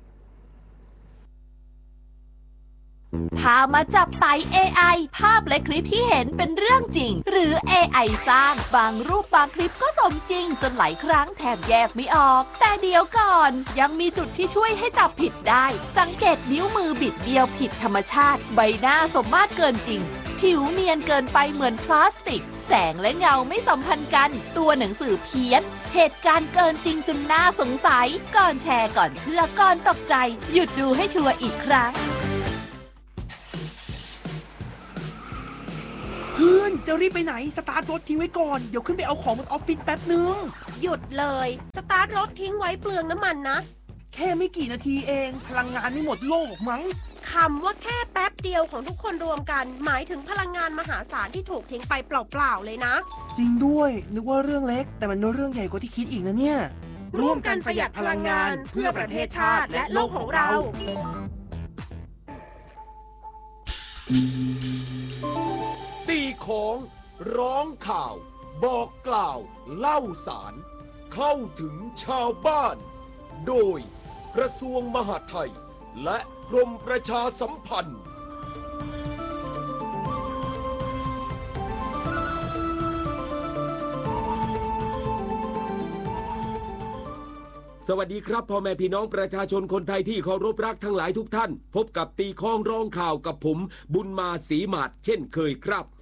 พามาจับไต่ เอ ไอ ภาพและคลิปที่เห็นเป็นเรื่องจริงหรือ เอ ไอ สร้างบางรูปบางคลิปก็สมจริงจนหลายครั้งแทบแยกไม่ออกแต่เดี๋ยวก่อนยังมีจุดที่ช่วยให้จับผิดได้สังเกตนิ้วมือบิดเบี้ยวผิดธรรมชาติใบหน้าสมมาตรเกินจริงผิวเนียนเกินไปเหมือนพลาสติกแสงและเงาไม่สัมพันธ์กันตัวหนังสือเพี้ยนเหตุการณ์เกินจริงจนน่าสงสัยก่อนแชร์ก่อนเชื่อก่อนตกใจหยุดดูให้ชัวร์อีกครั้งเพื่อนจะรีบไปไหนสตาร์ทรถทิ้งไว้ก่อนเดี๋ยวขึ้นไปเอาของบนออฟฟิศแป๊บนึงหยุดเลยสตาร์ทรถทิ้งไว้เปลืองน้ำมันนะแค่ไม่กี่นาทีเองพลังงานไม่หมดโลกมั้งคำว่าแค่แป๊บเดียวของทุกคนรวมกันหมายถึงพลังงานมหาศาลที่ถูกทิ้งไปเปล่าๆเลยนะจริงด้วยนึกว่าเรื่องเล็กแต่มันเป็นเรื่องใหญ่กว่าที่คิดอีกนะเนี่ยร่วมกันประหยัดพลังงานเพื่อประเทศชาติและโลกของเราตีของร้องข่าวบอกกล่าวเล่าสารเข้าถึงชาวบ้านโดยกระทรวงมหาดไทยและกรมประชาสัมพันธ์สวัสดีครับพ่อแม่พี่น้องประชาชนคนไทยที่เคารพรักทั้งหลายทุกท่านพบกับตีข้องร้องข่าวกับผมบุญมาศรีหมาดเช่นเคยครับ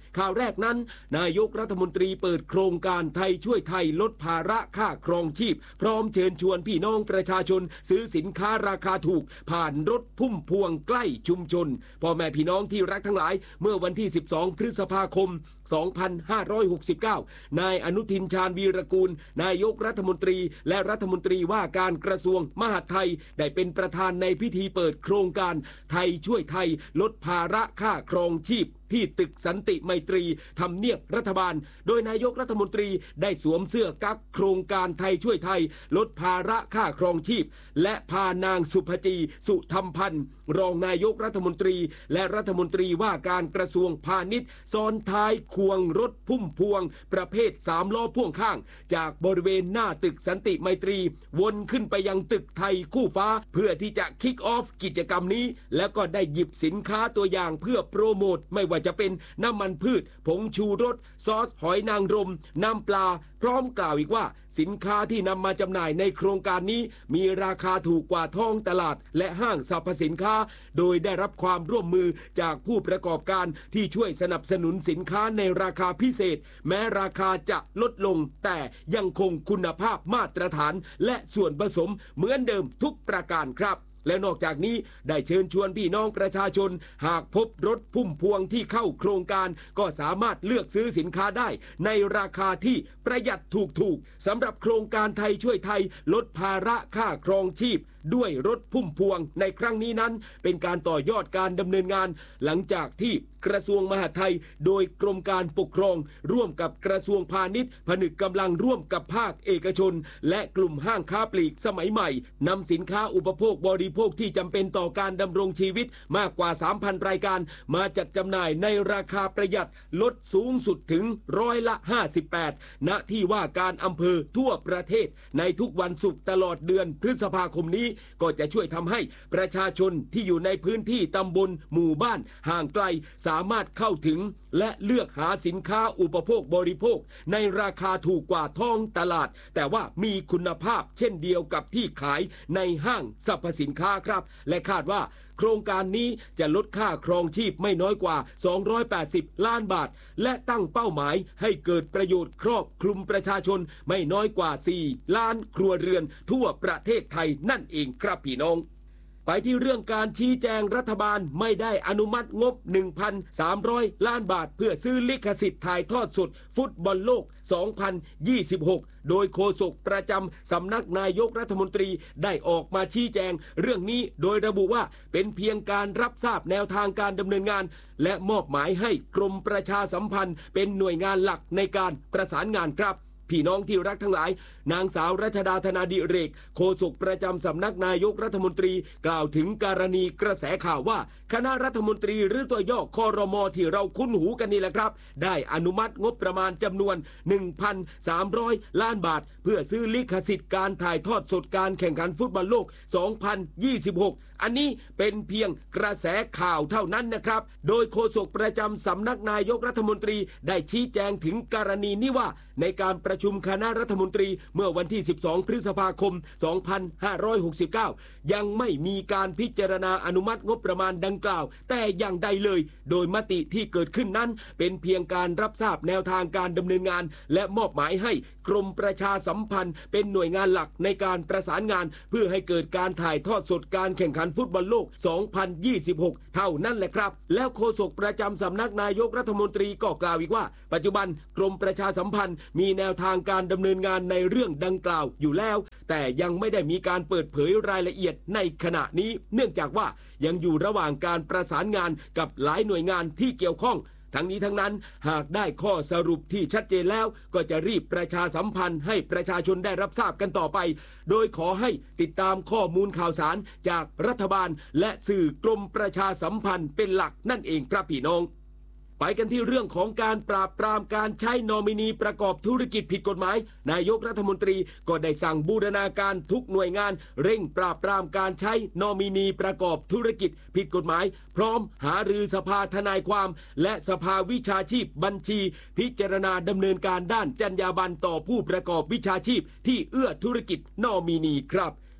ข่าวแรกนั้นนายกรัฐมนตรีเปิดโครงการไทยช่วยไทยลดภาระค่าครองชีพพร้อมเชิญชวนพี่น้องประชาชนซื้อสินค้าราคาถูกผ่านรถพุ่มพวงใกล้ชุมชนพ่อแม่พี่น้องที่รักทั้งหลายเมื่อวันที่สิบสองพฤษภาคมสองพันห้าร้อยหกสิบเก้านายอนุทินชาญวีรกูลนายกรัฐมนตรีและรัฐมนตรีว่าการกระทรวงมหาดไทยได้เป็นประธานในพิธีเปิดโครงการไทยช่วยไทยลดภาระค่าครองชีพที่ตึกสันติไมตรีทำเนียบรัฐบาลโดยนายกรัฐมนตรีได้สวมเสื้อกั๊กโครงการไทยช่วยไทยลดภาระค่าครองชีพและพานางสุภจีสุธรรมพันธ์รองนายกรัฐมนตรีและรัฐมนตรีว่าการกระทรวงพาณิชย์ซ้อนท้ายควงรถพุ่มพวงประเภทสามล้อพ่วงข้างจากบริเวณหน้าตึกสันติไมตรีวนขึ้นไปยังตึกไทยคู่ฟ้าเพื่อที่จะคิกออฟกิจกรรมนี้แล้วก็ได้หยิบสินค้าตัวอย่างเพื่อโปรโมทไม่ว่าจะเป็นน้ำมันพืชผงชูรสซอสหอยนางรมน้ำปลาพร้อมกล่าวอีกว่าสินค้าที่นำมาจำหน่ายในโครงการนี้มีราคาถูกกว่าท้องตลาดและห้างสรรพสินค้าโดยได้รับความร่วมมือจากผู้ประกอบการที่ช่วยสนับสนุนสินค้าในราคาพิเศษแม้ราคาจะลดลงแต่ยังคงคุณภาพมาตรฐานและส่วนผสมเหมือนเดิมทุกประการครับและนอกจากนี้ได้เชิญชวนพี่น้องประชาชนหากพบรถพุ่มพวงที่เข้าโครงการก็สามารถเลือกซื้อสินค้าได้ในราคาที่ประหยัดถูกๆสำหรับโครงการไทยช่วยไทยลดภาระค่าครองชีพด้วยรถพุ่มพวงในครั้งนี้นั้นเป็นการต่อยอดการดำเนินงานหลังจากที่กระทรวงมหาดไทยโดยกรมการปกครองร่วมกับกระทรวงพาณิชย์ผนึกกำลังร่วมกับภาคเอกชนและกลุ่มห้างค้าปลีกสมัยใหม่นำสินค้าอุปโภคบริโภคที่จำเป็นต่อการดำรงชีวิตมากกว่า สามพัน รายการมาจัดจำหน่ายในราคาประหยัดลดสูงสุดถึงร้อยละห้าสิบแปดณที่ว่าการอำเภอทั่วประเทศในทุกวันศุกร์ตลอดเดือนพฤษภาคมนี้ก็จะช่วยทำให้ประชาชนที่อยู่ในพื้นที่ตำบลหมู่บ้านห่างไกลสามารถเข้าถึงและเลือกหาสินค้าอุปโภคบริโภคในราคาถูกกว่าท้องตลาดแต่ว่ามีคุณภาพเช่นเดียวกับที่ขายในห้างสรรพสินค้าครับและคาดว่าโครงการนี้จะลดค่าครองชีพไม่น้อยกว่าสองร้อยแปดสิบล้านบาทและตั้งเป้าหมายให้เกิดประโยชน์ครอบคลุมประชาชนไม่น้อยกว่าสี่ล้านครัวเรือนทั่วประเทศไทยนั่นเองครับพี่น้องไปที่เรื่องการชี้แจงรัฐบาลไม่ได้อนุมัติงบ หนึ่งพันสามร้อย ล้านบาทเพื่อซื้อลิขสิทธิ์ถ่ายทอดสดฟุตบอลโลก สองพันยี่สิบหก โดยโฆษกประจำสำนักนายกรัฐมนตรีได้ออกมาชี้แจงเรื่องนี้โดยระบุว่าเป็นเพียงการรับทราบแนวทางการดำเนินงานและมอบหมายให้กรมประชาสัมพันธ์เป็นหน่วยงานหลักในการประสานงานครับพี่น้องที่รักทั้งหลายนางสาวรัชดาธนาดิเรกโฆษกประจำสำนักนายกรัฐมนตรีกล่าวถึงกรณีกระแสข่าวว่าคณะรัฐมนตรีหรือตัวย่อครม.ที่เราคุ้นหูกันนี่แหละครับได้อนุมัติงบประมาณจำนวน หนึ่งพันสามร้อย ล้านบาทเพื่อซื้อลิขสิทธิ์การถ่ายทอดสดการแข่งขันฟุตบอลโลก สองพันยี่สิบหก อันนี้เป็นเพียงกระแสข่าวเท่านั้นนะครับโดยโฆษกประจำสำนักนายกรัฐมนตรีได้ชี้แจงถึงกรณีนี้ว่าในการประชุมคณะรัฐมนตรีเมื่อวันที่สิบสองพฤษภาคมสองพันห้าร้อยหกสิบเก้ายังไม่มีการพิจารณาอนุมัติงบประมาณดังกล่าวแต่อย่างใดเลยโดยมติที่เกิดขึ้นนั้นเป็นเพียงการรับทราบแนวทางการดำเนินงานและมอบหมายให้กรมประชาสัมพันธ์เป็นหน่วยงานหลักในการประสานงานเพื่อให้เกิดการถ่ายทอดสดการแข่งขันฟุตบอลโลก สองพันยี่สิบหก เท่านั้นแหละครับแล้วโฆษกประจำสำนักนายกรัฐมนตรีก็กล่าวอีกว่าปัจจุบันกรมประชาสัมพันธ์มีแนวทางการดำเนินงานในเรื่องดังกล่าวอยู่แล้วแต่ยังไม่ได้มีการเปิดเผยรายละเอียดในขณะนี้เนื่องจากว่ายังอยู่ระหว่างการประสานงานกับหลายหน่วยงานที่เกี่ยวข้องทั้งนี้ทั้งนั้นหากได้ข้อสรุปที่ชัดเจนแล้วก็จะรีบประชาสัมพันธ์ให้ประชาชนได้รับทราบกันต่อไปโดยขอให้ติดตามข้อมูลข่าวสารจากรัฐบาลและสื่อกรมประชาสัมพันธ์เป็นหลักนั่นเองครับพี่น้องไปกันที่เรื่องของการปราบปรามการใช้นอมินีประกอบธุรกิจผิดกฎหมายนายกรัฐมนตรีก็ได้สั่งบูรณาการทุกหน่วยงานเร่งปราบปรามการใช้นอมินีประกอบธุรกิจผิดกฎหมายพร้อมหารือสภาทนายความและสภาวิชาชีพบัญชีพิจารณาดำเนินการด้านจรรยาบรรณต่อผู้ประกอบวิชาชีพที่เอื้อธุรกิจนอมินีครับ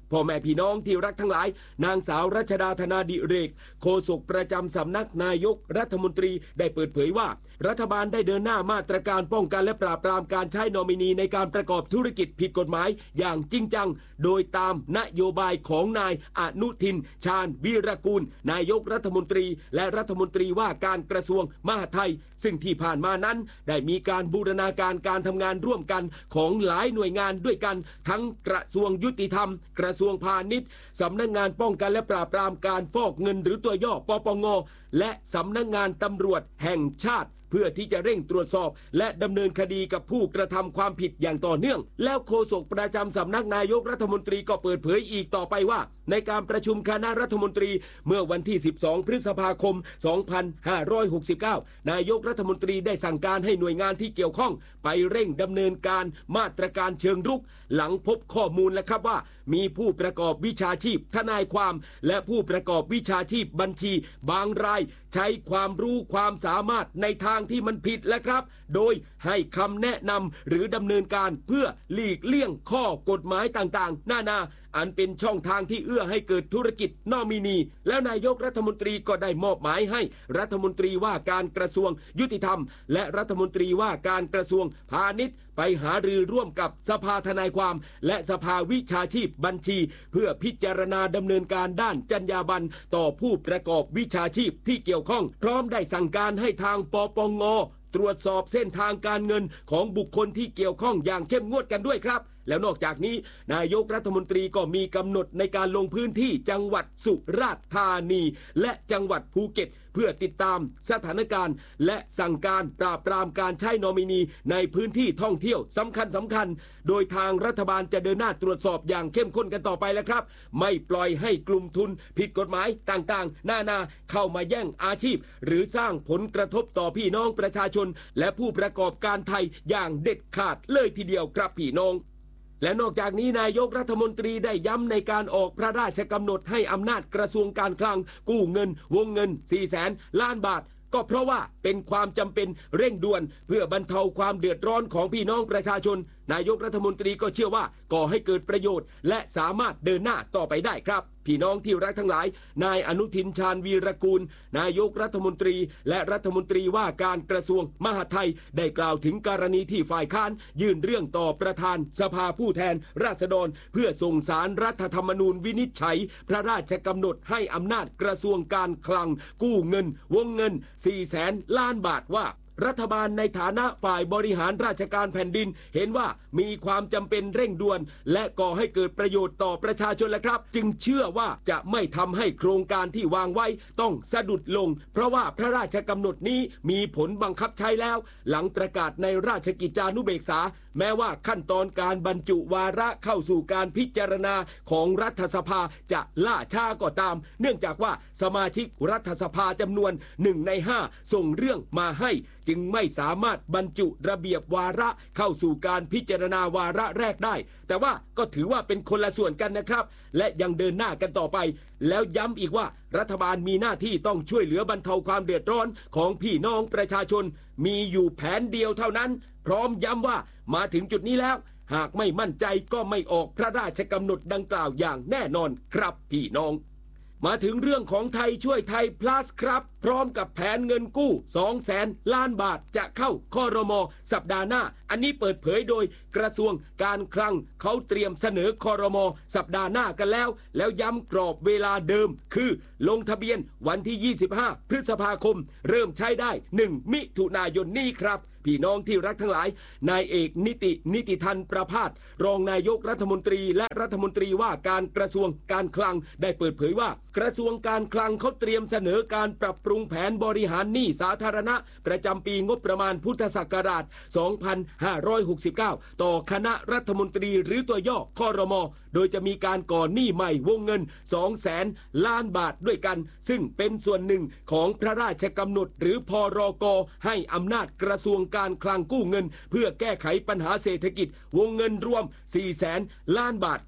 พ่อแม่พี่น้องที่รักทั้งหลายนางสาวรัชดาธนาดิเรกโฆษกประจำสำนักนายกรัฐมนตรีได้เปิดเผยว่ารัฐบาลได้เดินหน้ามาตรการป้องกันและปราบปรามการใช้นอมินีในการประกอบธุรกิจผิดกฎหมายอย่างจริงจังโดยตามนโยบายของนายอนุทินชาญวีรกูลนายกรัฐมนตรีและรัฐมนตรีว่าการกระทรวงมหาดไทยซึ่งที่ผ่านมานั้นได้มีการบูรณาการการทำงานร่วมกันของหลายหน่วยงานด้วยกันทั้งกระทรวงยุติธรรมกระทรวงพาณิชย์สำนักงานป้องกันและปราบปรามการฟอกเงินหรือตัวย่อปปงและสำนักงานตำรวจแห่งชาติเพื่อที่จะเร่งตรวจสอบและดำเนินคดีกับผู้กระทำความผิดอย่างต่อเนื่องแล้วโฆษกประจำสำนักนายกรัฐมนตรีก็เปิดเผยอีกต่อไปว่าในการประชุมคณะรัฐมนตรีเมื่อวันที่สิบสองพฤษภาคมสองพันห้าร้อยหกสิบเก้านายกรัฐมนตรีได้สั่งการให้หน่วยงานที่เกี่ยวข้องไปเร่งดำเนินการมาตรการเชิงรุกหลังพบข้อมูลแล้วครับว่ามีผู้ประกอบวิชาชีพทนายความและผู้ประกอบวิชาชีพบัญชีบางรายใช้ความรู้ความสามารถในทางที่มันผิดแล้วครับโดยให้คำแนะนำหรือดำเนินการเพื่อหลีกเลี่ยงข้อกฎหมายต่างๆนานาอันเป็นช่องทางที่เอื้อให้เกิดธุรกิจนอมินีแล้วนายกรัฐมนตรีก็ได้มอบหมายให้รัฐมนตรีว่าการกระทรวงยุติธรรมและรัฐมนตรีว่าการกระทรวงพาณิชย์ไปหารือร่วมกับสภาทนายความและสภาวิชาชีพบัญชีเพื่อพิจารณาดำเนินการด้านจรรยาบรรณต่อผู้ประกอบวิชาชีพที่เกี่ยวข้องพร้อมได้สั่งการให้ทางปปงตรวจสอบเส้นทางการเงินของบุคคลที่เกี่ยวข้องอย่างเข้มงวดกันด้วยครับแล้วนอกจากนี้นายกรัฐมนตรีก็มีกำหนดในการลงพื้นที่จังหวัดสุราษฎร์ธานีและจังหวัดภูเก็ตเพื่อติดตามสถานการณ์และสั่งการปราบปรามการใช้นอมินีในพื้นที่ท่องเที่ยวสำคัญสำคัญโดยทางรัฐบาลจะเดินหน้าตรวจสอบอย่างเข้มข้นกันต่อไปแล้วครับไม่ปล่อยให้กลุ่มทุนผิดกฎหมายต่างๆนานาเข้ามาแย่งอาชีพหรือสร้างผลกระทบต่อพี่น้องประชาชนและผู้ประกอบการไทยอย่างเด็ดขาดเลยทีเดียวครับพี่น้องและนอกจากนี้นายกรัฐมนตรีได้ย้ำในการออกพระราชกำหนดให้อำนาจกระทรวงการคลังกู้เงินวงเงิน สี่แสน ล้านบาทก็เพราะว่าเป็นความจำเป็นเร่งด่วนเพื่อบรรเทาความเดือดร้อนของพี่น้องประชาชนนายกรัฐมนตรีก็เชื่อว่าก่อให้เกิดประโยชน์และสามารถเดินหน้าต่อไปได้ครับพี่น้องที่รักทั้งหลายนายอนุทินชาญวีรกูลนายกรัฐมนตรีและรัฐมนตรีว่าการกระทรวงมหาดไทยได้กล่าวถึงกรณีที่ฝ่ายค้านยื่นเรื่องต่อประธานสภาผู้แทนราษฎรเพื่อส่งสารรัฐธรรมนูญวินิจฉัยพระราชกำหนดให้อำนาจกระทรวงการคลังกู้เงินวงเงิน สี่แสน ล้านบาทว่ารัฐบาลในฐานะฝ่ายบริหารราชการแผ่นดินเห็นว่ามีความจำเป็นเร่งด่วนและก่อให้เกิดประโยชน์ต่อประชาชนแล้วครับจึงเชื่อว่าจะไม่ทำให้โครงการที่วางไว้ต้องสะดุดลงเพราะว่าพระราชกำหนดนี้มีผลบังคับใช้แล้วหลังประกาศในราชกิจจานุเบกษาแม้ว่าขั้นตอนการบรรจุวาระเข้าสู่การพิจารณาของรัฐสภาจะล่าช้าก็ตามเนื่องจากว่าสมาชิกรัฐสภาจำนวนหนึ่งในห้าส่งเรื่องมาให้จึงไม่สามารถบรรจุระเบียบวาระเข้าสู่การพิจารณาวาระแรกได้แต่ว่าก็ถือว่าเป็นคนละส่วนกันนะครับและยังเดินหน้ากันต่อไปแล้วย้ำอีกว่ารัฐบาลมีหน้าที่ต้องช่วยเหลือบรรเทาความเดือดร้อนของพี่น้องประชาชนมีอยู่แผนเดียวเท่านั้นพร้อมย้ำว่ามาถึงจุดนี้แล้วหากไม่มั่นใจก็ไม่ออกพระราชกำหนดดังกล่าวอย่างแน่นอนครับพี่น้องมาถึงเรื่องของไทยช่วยไทย plus ครับพร้อมกับแผนเงินกู้ สองแสน ล้านบาทจะเข้าครม.สัปดาห์หน้าอันนี้เปิดเผยโดยกระทรวงการคลังเขาเตรียมเสนอครม.สัปดาห์หน้ากันแล้วแล้วย้ำกรอบเวลาเดิมคือลงทะเบียนวันที่ยี่สิบห้าพฤษภาคมเริ่มใช้ได้หนึ่งมิถุนายนนี้ครับพี่น้องที่รักทั้งหลายนายเอกนิตินิติทันประภาสรองนายกรัฐมนตรีและรัฐมนตรีว่าการกระทรวงการคลังได้เปิดเผยว่ากระทรวงการคลังเขาเตรียมเสนอการปรับปรุงแผนบริหารหนี้สาธารณะประจำปีงบประมาณพุทธศักราชสองพันห้าร้อยหกสิบเก้าต่อคณะรัฐมนตรีหรือตัวย่อครม.โดยจะมีการก่อหนี้ใหม่วงเงิน สองแสน ล้านบาทด้วยกันซึ่งเป็นส่วนหนึ่งของพระราชกำหนดหรือพรก.ให้อำนาจกระทรวงการคลังกู้เงินเพื่อแก้ไขปัญหาเศรษฐกิจวงเงินรวม สี่แสน ล้านบาทครับ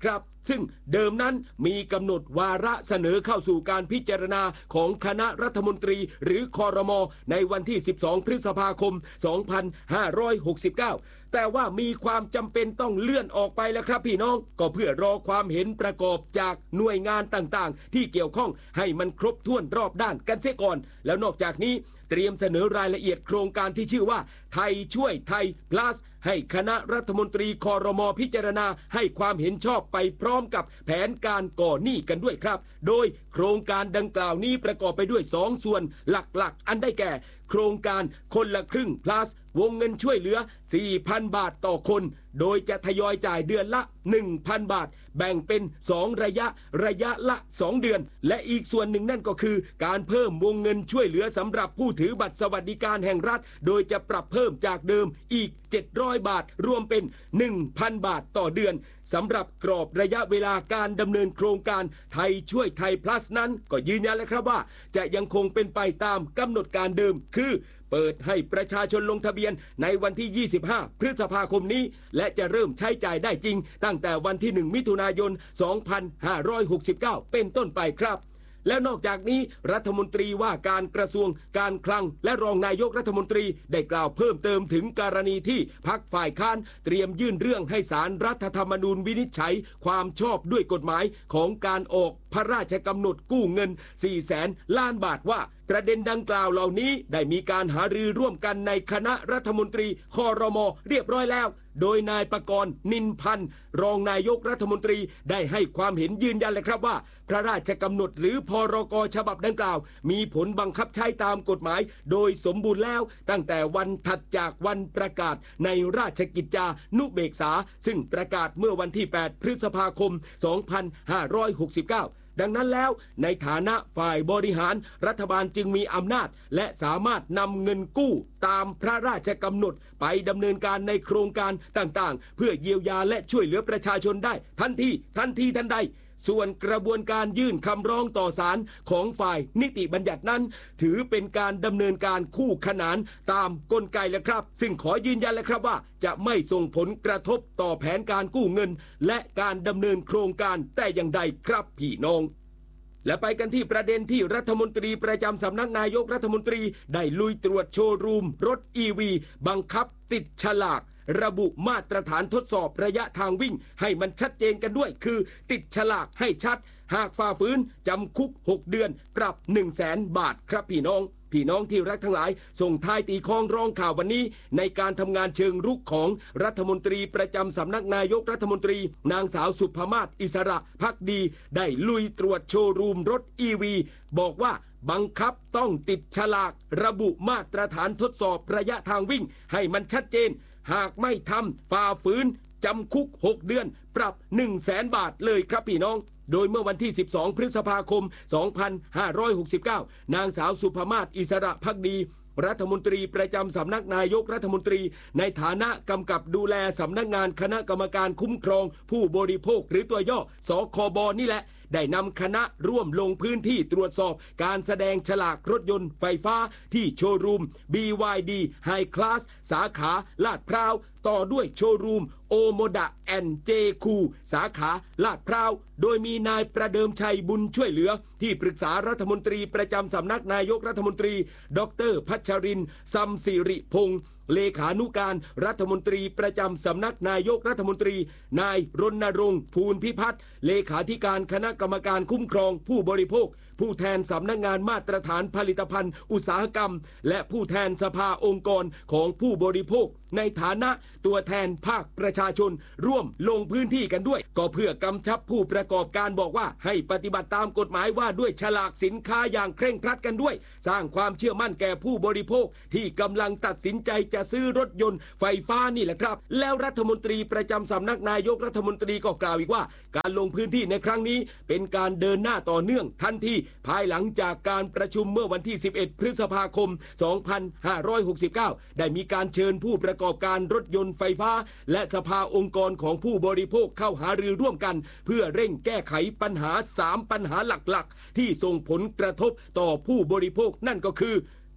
ซึ่งเดิมนั้นมีกำหนดวาระเสนอเข้าสู่การพิจารณาของคณะรัฐมนตรีหรือครม.ในวันที่สิบสองพฤษภาคมสองพันห้าร้อยหกสิบเก้าแต่ว่ามีความจำเป็นต้องเลื่อนออกไปแล้วครับพี่น้องก็เพื่อรอความเห็นประกอบจากหน่วยงานต่างๆที่เกี่ยวข้องให้มันครบถ้วนรอบด้านกันเสียก่อนแล้วนอกจากนี้เตรียมเสนอรายละเอียดโครงการที่ชื่อว่าไทยช่วยไทย plus ให้คณะรัฐมนตรีครม.พิจารณาให้ความเห็นชอบไปพร้อมกับแผนการก่อหนี้กันด้วยครับโดยโครงการดังกล่าวนี้ประกอบไปด้วยสองส่วนหลักๆอันได้แก่โครงการคนละครึ่ง plus วงเงินช่วยเหลือ สี่พัน บาทต่อคนโดยจะทยอยจ่ายเดือนละ หนึ่งพัน บาทแบ่งเป็นสองระยะระยะละสองเดือนและอีกส่วนหนึ่งนั่นก็คือการเพิ่มวงเงินช่วยเหลือสำหรับผู้ถือบัตรสวัสดิการแห่งรัฐโดยจะปรับเพิ่มจากเดิมอีกเจ็ดร้อยบาทรวมเป็น หนึ่งพัน บาทต่อเดือนสำหรับกรอบระยะเวลาการดำเนินโครงการไทยช่วยไทย plus นั้นก็ยืนยันแล้วครับว่าจะยังคงเป็นไปตามกำหนดการเดิมคือเปิดให้ประชาชนลงทะเบียนในวันที่ยี่สิบห้าพฤษภาคมนี้และจะเริ่มใช้จ่ายได้จริงตั้งแต่วันที่หนึ่งมิถุนายนสองพันห้าร้อยหกสิบเก้าเป็นต้นไปครับแล้วนอกจากนี้รัฐมนตรีว่าการกระทรวงการคลังและรองนายกรัฐมนตรีได้กล่าวเพิ่มเติมถึงกรณีที่พรรคฝ่ายค้านเตรียมยื่นเรื่องให้ศาลรัฐธรรมนูญวินิจฉัยความชอบด้วยกฎหมายของการออกพระราชกำหนดกู้เงิน สี่แสน ล้านบาทว่าประเด็นดังกล่าวเหล่านี้ได้มีการหารือร่วมกันในคณะรัฐมนตรีครม.เรียบร้อยแล้วโดยนายปกรณ์นินพันธ์รองนายกรัฐมนตรีได้ให้ความเห็นยืนยันเลยครับว่าพระราชกำหนดหรือพรก.ฉบับดังกล่าวมีผลบังคับใช้ตามกฎหมายโดยสมบูรณ์แล้วตั้งแต่วันถัดจากวันประกาศในราชกิจจานุเบกษาซึ่งประกาศเมื่อวันที่แปดพฤษภาคมสองพันห้าร้อยหกสิบเก้าดังนั้นแล้วในฐานะฝ่ายบริหารรัฐบาลจึงมีอำนาจและสามารถนำเงินกู้ตามพระราชกำหนดไปดำเนินการในโครงการต่างๆเพื่อเยียวยาและช่วยเหลือประชาชนได้ทันทีทันทีทันใดส่วนกระบวนการยื่นคำร้องต่อศาลของฝ่ายนิติบัญญัตินั้นถือเป็นการดำเนินการคู่ขนานตามกลไกแล้วครับซึ่งขอยืนยันแล้วครับว่าจะไม่ส่งผลกระทบต่อแผนการกู้เงินและการดำเนินโครงการแต่อย่างใดครับพี่น้องและไปกันที่ประเด็นที่รัฐมนตรีประจำสำนักนายกรัฐมนตรีได้ลุยตรวจโชว์รูมรถ อี วี บังคับติดฉลากระบุมาตรฐานทดสอบระยะทางวิ่งให้มันชัดเจนกันด้วยคือติดฉลากให้ชัดหากฝ่าฝืนจำคุกหกเดือนปรับ หนึ่งแสน บาทครับพี่น้องพี่น้องที่รักทั้งหลายส่งท้ายตีคล้องร้องข่าววันนี้ในการทำงานเชิงรุกของรัฐมนตรีประจำสำนักนายกรัฐมนตรีนางสาวสุภมาศอิสระภักดีได้ลุยตรวจโชว์รูมรถ อี วี บอกว่าบังคับต้องติดฉลากระบุมาตรฐานทดสอบระยะทางวิ่งให้มันชัดเจนหากไม่ทำฝ่าฝืนจำคุกหกเดือนปรับ หนึ่งแสน บาทเลยครับพี่น้องโดยเมื่อวันที่สิบสองพฤษภาคมสองพันห้าร้อยหกสิบเก้านางสาวสุภมาศอิสระภักดีรัฐมนตรีประจำสำนักนายกรัฐมนตรีในฐานะกำกับดูแลสำนักงานคณะกรรมการคุ้มครองผู้บริโภคหรือตัวย่อสคบนี่แหละได้นำคณะร่วมลงพื้นที่ตรวจสอบการแสดงฉลากรถยนต์ไฟฟ้าที่โชว์รูม บี วาย ดี High Class สาขาลาดพร้าวต่อด้วยโชว์รูมโอโมดะแอนเจคูสาขาลาดพร้าวโดยมีนายประเดิมชัยบุญช่วยเหลือที่ปรึกษารัฐมนตรีประจำสำนักนายกรัฐมนตรีดรพัชรินทร์ซัมสิริพงษ์เลขานุการรัฐมนตรีประจำสำนักนายกรัฐมนตรีนายรณรงค์ภูลพิพัฒน์เลขาธิการคณะกรรมการคุ้มครองผู้บริโภคผู้แทนสำนักงานมาตรฐานผลิตภัณฑ์อุตสาหกรรมและผู้แทนสภาองค์กรของผู้บริโภคในฐานะตัวแทนภาคประชาชนร่วมลงพื้นที่กันด้วยก็เพื่อกำชับผู้ประกอบการบอกว่าให้ปฏิบัติตามกฎหมายว่าด้วยฉลากสินค้าอย่างเคร่งครัดกันด้วยสร้างความเชื่อมั่นแก่ผู้บริโภคที่กำลังตัดสินใจจะซื้อรถยนต์ไฟฟ้านี่แหละครับแล้วรัฐมนตรีประจำสำนักนายกรัฐมนตรีก็กล่าวอีกว่าการลงพื้นที่ในครั้งนี้เป็นการเดินหน้าต่อเนื่องทันทีภายหลังจากการประชุมเมื่อวันที่สิบเอ็ดพฤษภาคมสองพันห้าร้อยหกสิบเก้าได้มีการเชิญผู้ประกอบการรถยนต์ไฟฟ้าและสภาองค์กรของผู้บริโภคเข้าหารือร่วมกันเพื่อเร่งแก้ไขปัญหาสามปัญหาหลักๆที่ส่งผลกระทบต่อผู้บริโภคนั่นก็คือ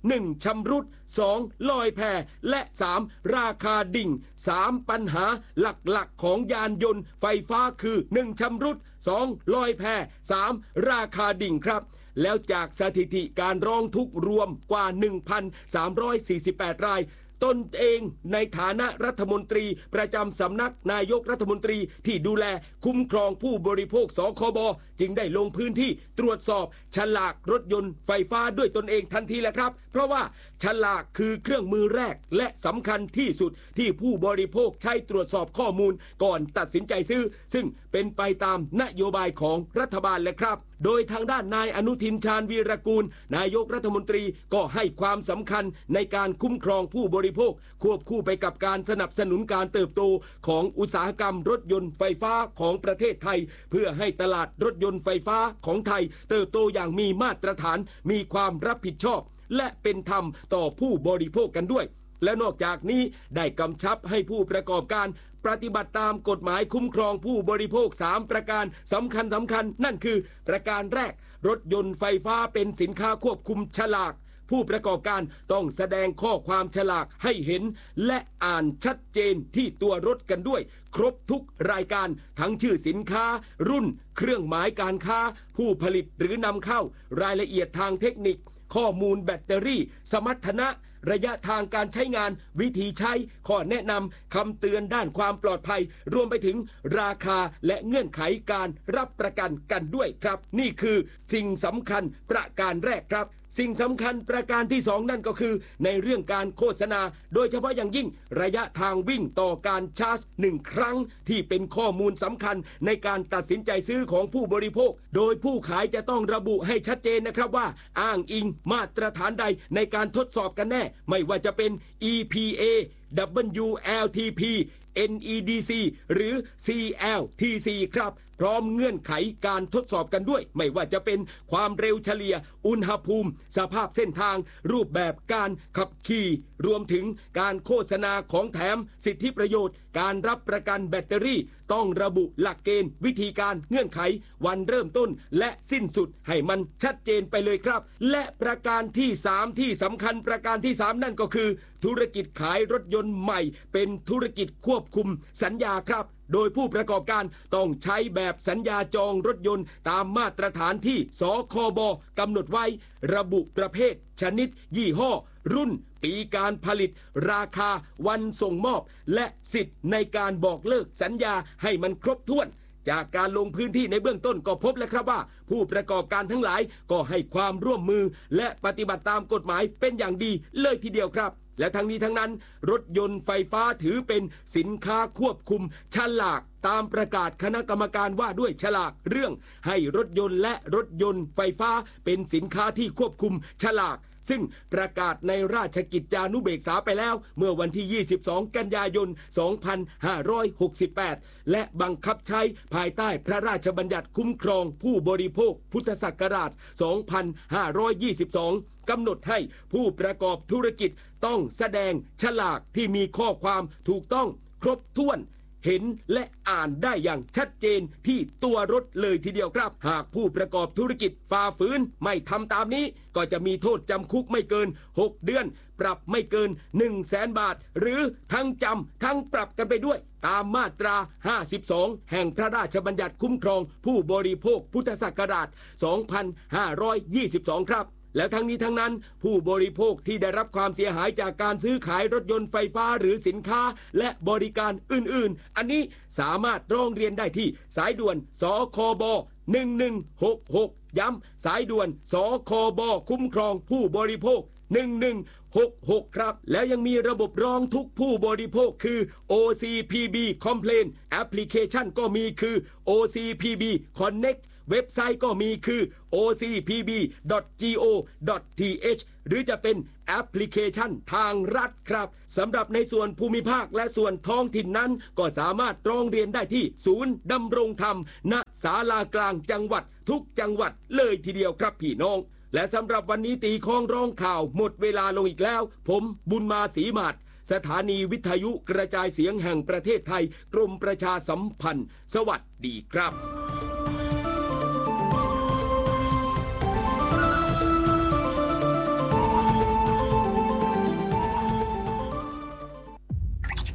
หนึ่งชำรุดสองลอยแพและสามราคาดิ่งสามปัญหาหลักๆของยานยนต์ไฟฟ้าคือหนึ่งชำรุดสองลอยแพสามราคาดิ่งครับแล้วจากสถิติการร้องทุกข์รวมกว่า หนึ่งพันสามร้อยสี่สิบแปด รายตนเองในฐานะรัฐมนตรีประจำสำนักนายกรัฐมนตรีที่ดูแลคุ้มครองผู้บริโภคสคบจึงได้ลงพื้นที่ตรวจสอบฉลากรถยนต์ไฟฟ้าด้วยตนเองทันทีแหละครับเพราะว่าฉลากคือเครื่องมือแรกและสำคัญที่สุดที่ผู้บริโภคใช้ตรวจสอบข้อมูลก่อนตัดสินใจซื้อซึ่งเป็นไปตามนโยบายของรัฐบาลแหละครับโดยทางด้านนายอนุทินชาญวีรกูลนายกรัฐมนตรีก็ให้ความสำคัญในการคุ้มครองผู้บริโภคควบคู่ไปกับการสนับสนุนการเติบโตของอุตสาหกรรมรถยนต์ไฟฟ้าของประเทศไทยเพื่อให้ตลาดรถยนต์ไฟฟ้าของไทยเติบโตอย่างมีมาตรฐานมีความรับผิดชอบและเป็นธรรมต่อผู้บริโภคกันด้วยและนอกจากนี้ได้กำชับให้ผู้ประกอบการปฏิบัติตามกฎหมายคุ้มครองผู้บริโภคสามประการสำคัญสำคัญนั่นคือประการแรกรถยนต์ไฟฟ้าเป็นสินค้าควบคุมฉลากผู้ประกอบการต้องแสดงข้อความฉลากให้เห็นและอ่านชัดเจนที่ตัวรถกันด้วยครบทุกรายการทั้งชื่อสินค้ารุ่นเครื่องหมายการค้าผู้ผลิตหรือนำเข้ารายละเอียดทางเทคนิคข้อมูลแบตเตอรี่สมรรถนะระยะทางการใช้งานวิธีใช้ข้อแนะนำคำเตือนด้านความปลอดภัยรวมไปถึงราคาและเงื่อนไขการรับประกันกันด้วยครับนี่คือสิ่งสำคัญประการแรกครับสิ่งสำคัญประการที่สองนั่นก็คือในเรื่องการโฆษณาโดยเฉพาะอย่างยิ่งระยะทางวิ่งต่อการชาร์จหนึ่งครั้งที่เป็นข้อมูลสำคัญในการตัดสินใจซื้อของผู้บริโภคโดยผู้ขายจะต้องระบุให้ชัดเจนนะครับว่าอ้างอิงมาตรฐานใดในการทดสอบกันแน่ไม่ว่าจะเป็น อี พี เอ ดับเบิลยู แอล ที พี เอ็น อี ดี ซี หรือ ซี แอล ที ซี ครับพร้อมเงื่อนไขการทดสอบกันด้วยไม่ว่าจะเป็นความเร็วเฉลี่ยอุณหภูมิสภาพเส้นทางรูปแบบการขับขี่รวมถึงการโฆษณาของแถมสิทธิประโยชน์การรับประกันแบตเตอรี่ต้องระบุหลักเกณฑ์วิธีการเงื่อนไขวันเริ่มต้นและสิ้นสุดให้มันชัดเจนไปเลยครับและประการที่สามที่สำคัญประการที่สามนั่นก็คือธุรกิจขายรถยนต์ใหม่เป็นธุรกิจควบคุมสัญญาครับโดยผู้ประกอบการต้องใช้แบบสัญญาจองรถยนต์ตามมาตรฐานที่สคบกำหนดไว้ระบุประเภทชนิดยี่ห้อรุ่นปีการผลิตราคาวันส่งมอบและสิทธิ์ในการบอกเลิกสัญญาให้มันครบถ้วนจากการลงพื้นที่ในเบื้องต้นก็พบแล้วครับว่าผู้ประกอบการทั้งหลายก็ให้ความร่วมมือและปฏิบัติตามกฎหมายเป็นอย่างดีเลยทีเดียวครับและทั้งนี้ทั้งนั้นรถยนต์ไฟฟ้าถือเป็นสินค้าควบคุมฉลากตามประกาศคณะกรรมการว่าด้วยฉลากเรื่องให้รถยนต์และรถยนต์ไฟฟ้าเป็นสินค้าที่ควบคุมฉลากซึ่งประกาศในราชกิจจานุเบกษาไปแล้วเมื่อวันที่ยี่สิบสองกันยายนสองพันห้าร้อยหกสิบแปดและบังคับใช้ภายใต้พระราชบัญญัติคุ้มครองผู้บริโภคพุทธศักราชสองพันห้าร้อยยี่สิบสองกำหนดให้ผู้ประกอบธุรกิจต้องแสดงฉลากที่มีข้อความถูกต้องครบถ้วนเห็นและอ่านได้อย่างชัดเจนที่ตัวรถเลยทีเดียวครับหากผู้ประกอบธุรกิจฝ่าฝืนไม่ทำตามนี้ก็จะมีโทษจำคุกไม่เกินหกเดือนปรับไม่เกิน หนึ่งแสน บาทหรือทั้งจำทั้งปรับกันไปด้วยตามมาตราห้าสิบสองแห่งพระราชบัญญัติคุ้มครองผู้บริโภคพุทธศักราชสองพันห้าร้อยยี่สิบสองครับแล้วทั้งนี้ทั้งนั้นผู้บริโภคที่ได้รับความเสียหายจากการซื้อขายรถยนต์ไฟฟ้าหรือสินค้าและบริการอื่นๆอันนี้สามารถร้องเรียนได้ที่สายด่วนสคบหนึ่งหนึ่งหกหกย้ำสายด่วนสคบคุ้มครองผู้บริโภคหนึ่งหนึ่งหกหกครับแล้วยังมีระบบร้องทุกข์ผู้บริโภคคือ โอ ซี พี บี Complaint แอปพลิเคชันก็มีคือ โอ ซี พี บี Connectเว็บไซต์ก็มีคือ โอ ซี พี บี ดอท จี โอ ดอท ที เอช หรือจะเป็นแอปพลิเคชันทางรัฐครับสำหรับในส่วนภูมิภาคและส่วนท้องถิ่นนั้นก็สามารถร้องเรียนได้ที่ศูนย์ดำรงธรรมณศาลากลางจังหวัดทุกจังหวัดเลยทีเดียวครับพี่น้องและสำหรับวันนี้ตีคล้องร้องข่าวหมดเวลาลงอีกแล้วผมบุญมาศรีมาศสถานีวิทยุกระจายเสียงแห่งประเทศไทยกรมประชาสัมพันธ์สวัสดีครับ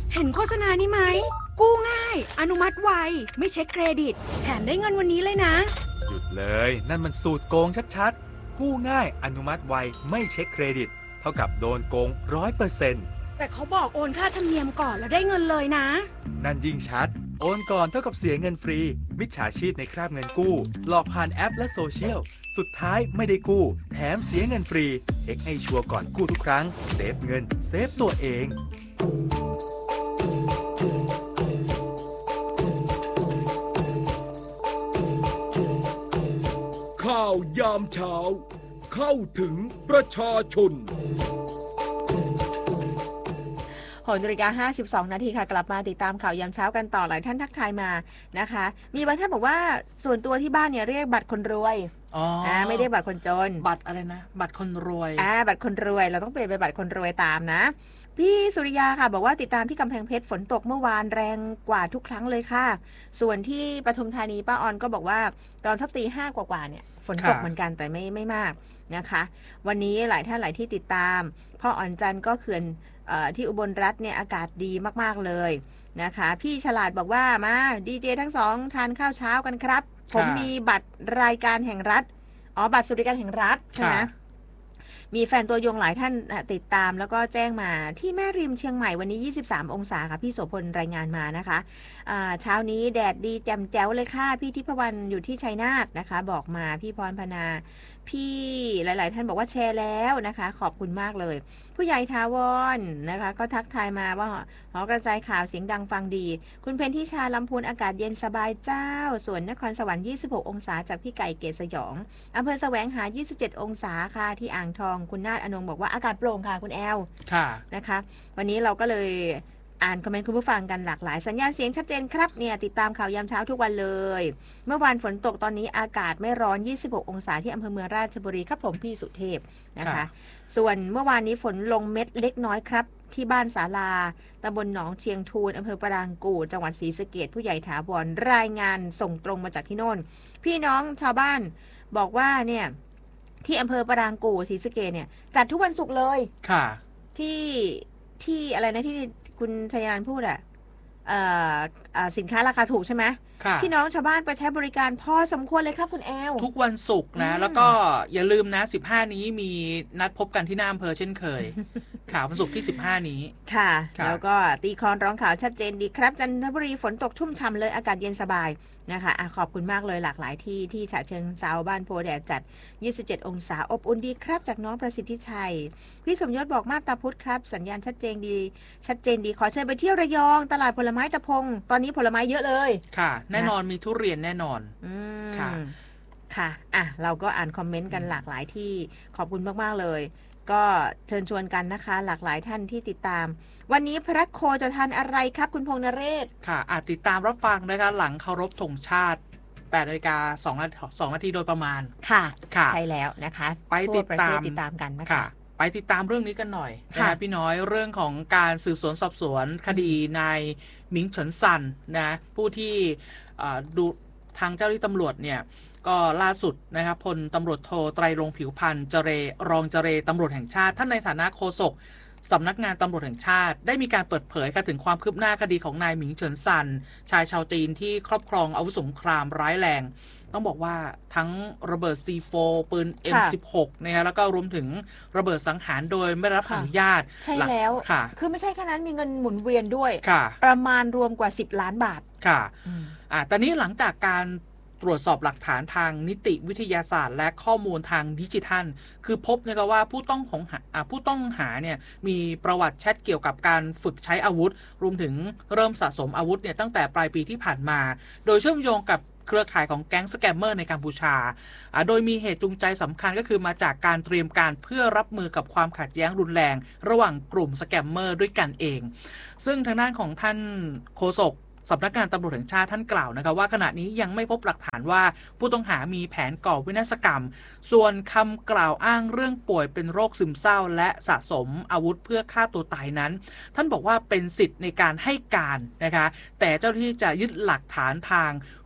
เห็นโฆษณานี้ไหมกู้ง่ายอนุมัติไวไม่เช็คเครดิตแถมได้เงินวันนี้เลยนะหยุดเลยนั่นมันสูตรโกงชัดๆกู้ง่ายอนุมัติไวไม่เช็คเครดิตเท่ากับโดนโกง ร้อยเปอร์เซ็นต์แต่เขาบอกโอนค่าธรรมเนียมก่อนแล้วได้เงินเลยนะนั่นยิ่งชัดโอนก่อนเท่ากับเสียเงินฟรีมิจฉาชีพในคราบเงินกู้หลอกผ่านแอปและโซเชียลสุดท้ายไม่ได้กู้แถมเสียเงินฟรีเช็คให้ชัวร์ก่อนกู้ทุกครั้งเซฟเงินเซฟตัวเองข่าวยามเช้าเข้าถึงประชาชนหกนาฬิกาห้าสิบสองนาทีค่ะกลับมาติดตามข่าวยามเช้ากันต่อหลายท่านทักทายมานะคะมีบางท่านบอกว่าส่วนตัวที่บ้านเนี่ยเรียกบัตรคนรวยอ๋ออ่าไม่ได้บัตรคนจนบัตรอะไรนะบัตรคนรวยอ่าบัตรคนรวยเราต้องเปลี่ยนเป็นบัตรคนรวยตามนะพี่สุริยาค่ะบอกว่าติดตามที่กำแพงเพชรฝนตกเมื่อวานแรงกว่าทุกครั้งเลยค่ะส่วนที่ปทุมธานีป้าออนก็บอกว่าตอนสักตีห้ากว่าๆเนี่ยฝนตกเหมือนกันแต่ไม่ไม่มากนะคะวันนี้หลายท่านหลายที่ติดตามพ่ออ่อนจันทร์ก็เขื่อนที่อุบลรัฐเนี่ยอากาศดีมากๆเลยนะคะพี่ฉลาดบอกว่ามาดีเจทั้งสองทานข้าวเช้ากันครับผมมีบัตรรายการแห่งรัฐอ๋อบัตรสวัสดิการแห่งรัฐใช่ไหมมีแฟนตัวยงหลายท่านติดตามแล้วก็แจ้งมาที่แม่ริมเชียงใหม่วันนี้ยี่สิบสามองศาค่ะพี่โสพลรายงานมานะคะเช้านี้แดดดีแจ่มแจ๋วเลยค่ะพี่ทิพวรรณอยู่ที่ชัยนาทนะคะบอกมาพี่พรพนาพี่หลายๆท่านบอกว่าแชร์แล้วนะคะขอบคุณมากเลยผู้ใหญ่ทาวรนะคะก็ทักทายมาว่าหอกระจายข่าวเสียงดังฟังดีคุณเพนทิชาลำพูนอากาศเย็นสบายเจ้าส่วนนครสวรรค์ยี่สิบหกองศาจากพี่ไก่เกศสยองอำเภอแสวงหายี่สิบเจ็ดองศาค่ะที่อ่างทองคุณนาฏอนงบอกว่าอากาศโปร่งค่ะคุณแอลค่ะนะคะวันนี้เราก็เลยอ่านคอมเมนต์คุณผู้ฟังกันหลากหลายสัญญาณเสียงชัดเจนครับเนี่ยติดตามข่าวยามเช้าทุกวันเลยเมื่อวานฝนตกตอนนี้อากาศไม่ร้อนยี่สิบหกองศาที่อำเภอเมืองราชบุรีครับผมพี่สุเทพนะคะส่วนเมื่อวานนี้ฝนลงเม็ดเล็กน้อยครับที่บ้านศาลาตำบลหนองเชียงทูนอำเภอปรางกู่จังหวัดศรีสะเกษผู้ใหญ่ถาวรรายงานส่งตรงมาจากที่โน่นพี่น้องชาวบ้านบอกว่าเนี่ยที่อำเภอปรางกู่ศรีสะเกษเนี่ยจัดทุกวันศุกร์เลยค่ะที่ที่อะไรนะที่คุณชัยนันท์พูดอ่ะสินค้าราคาถูกใช่ไหมพี่น้องชาวบ้านไปใช้บริการพอสมควรเลยครับคุณแอลทุกวันศุกร์นะแล้วก็อย่าลืมนะสิบห้านี้มีนัดพบกันที่หน้าอำเภอเช่นเคยข่าววันศุกร์ที่สิบห้านี้ค่ะแล้วก็ตีคอนร้องข่าวชัดเจนดีครับจันทบุรีฝนตกชุ่มฉ่ำเลยอากาศเย็นสบายนะคะอะขอบคุณมากเลยหลากหลายที่ที่ฉะเชิงเทราบ้านโพแดดจัดยี่สิบเจ็ดองศาอบอุ่นดีครับจากน้องประสิทธิชัยพี่สมยศบอกมาบตาพุธครับสัญญาณชัดเจนดีชัดเจนดีขอเชิญไปเที่ยวระยองตลาดผลไม้ตะพงตอนนี้ผลไม้เยอะเลยค่ะแน่นอนมีทุเรียนแน่นอนอืมค่ะค่ะอ่ะเราก็อ่านคอมเมนต์กันหลากหลายที่ขอบคุณมากๆเลยก็เชิญชวนกันนะคะหลากหลายท่านที่ติดตามวันนี้พระโคจะทานอะไรครับคุณพงษ์นเรศค่ะอาจติดตามรับฟังนะคะหลังเคารพธงชาติแปดนาฬิกาสองนาทีโดยประมาณค่ะค่ะใช่แล้วนะคะไปติดตามติดตามกันนะคะไปติดตามเรื่องนี้กันหน่อยนะคะพี่น้อยเรื่องของการสืบสวนสอบสวนคดีนายหมิงเฉินซันนะผู้ที่ดูทางเจ้าหน้าที่ตำรวจเนี่ยก็ล่าสุดนะครับพลตำรวจโทไตรรงค์ผิวพรรณเจเรรองเจเรตำรวจแห่งชาติท่านในฐานะโฆษกสำนักงานตำรวจแห่งชาติได้มีการเปิดเผยถึงความคืบหน้าคดีของนายหมิงเฉินซันชายชาวจีนที่ครอบครองอาวุธสงครามร้ายแรงต้องบอกว่าทั้งระเบิด ซี โฟร์ ปืน เอ็ม สิบหก นะคะแล้วก็รวมถึงระเบิดสังหารโดยไม่ได้รับอนุญาตใช่แล้วค่ะคือไม่ใช่แค่นั้นมีเงินหมุนเวียนด้วยค่ะประมาณรวมกว่าสิบล้านบาทค่ะอ่าตอนนี้หลังจากการตรวจสอบหลักฐานทางนิติวิทยาศาสตร์และข้อมูลทางดิจิทัลคือพบนะครับว่าผู้ต้องของผู้ต้องหาเนี่ยมีประวัติแชทเกี่ยวกับการฝึกใช้อาวุธรวมถึงเริ่มสะสมอาวุธเนี่ยตั้งแต่ปลายปีที่ผ่านมาโดยเชื่อมโยงกับเครือข่ายของแก๊งสแกมเมอร์ในกัมพูชาโดยมีเหตุจูงใจสำคัญก็คือมาจากการเตรียมการเพื่อรับมือกับความขัดแย้งรุนแรงระหว่างกลุ่มสแกมเมอร์ด้วยกันเองซึ่งทางด้านของท่านโฆษกสำนักงานตำรวจแห่งชาติท่านกล่าวนะคะว่าขณะนี้ยังไม่พบหลักฐานว่าผู้ต้องหามีแผนก่อวินาศกรรมส่วนคำกล่าวอ้างเรื่องป่วยเป็นโรคซึมเศร้าและสะสมอาวุธเพื่อฆ่าตัวตายนั้นท่านบอกว่าเป็นสิทธิ์ในการให้การนะคะแต่เจ้าหน้าที่จะยึดหลักฐานทาง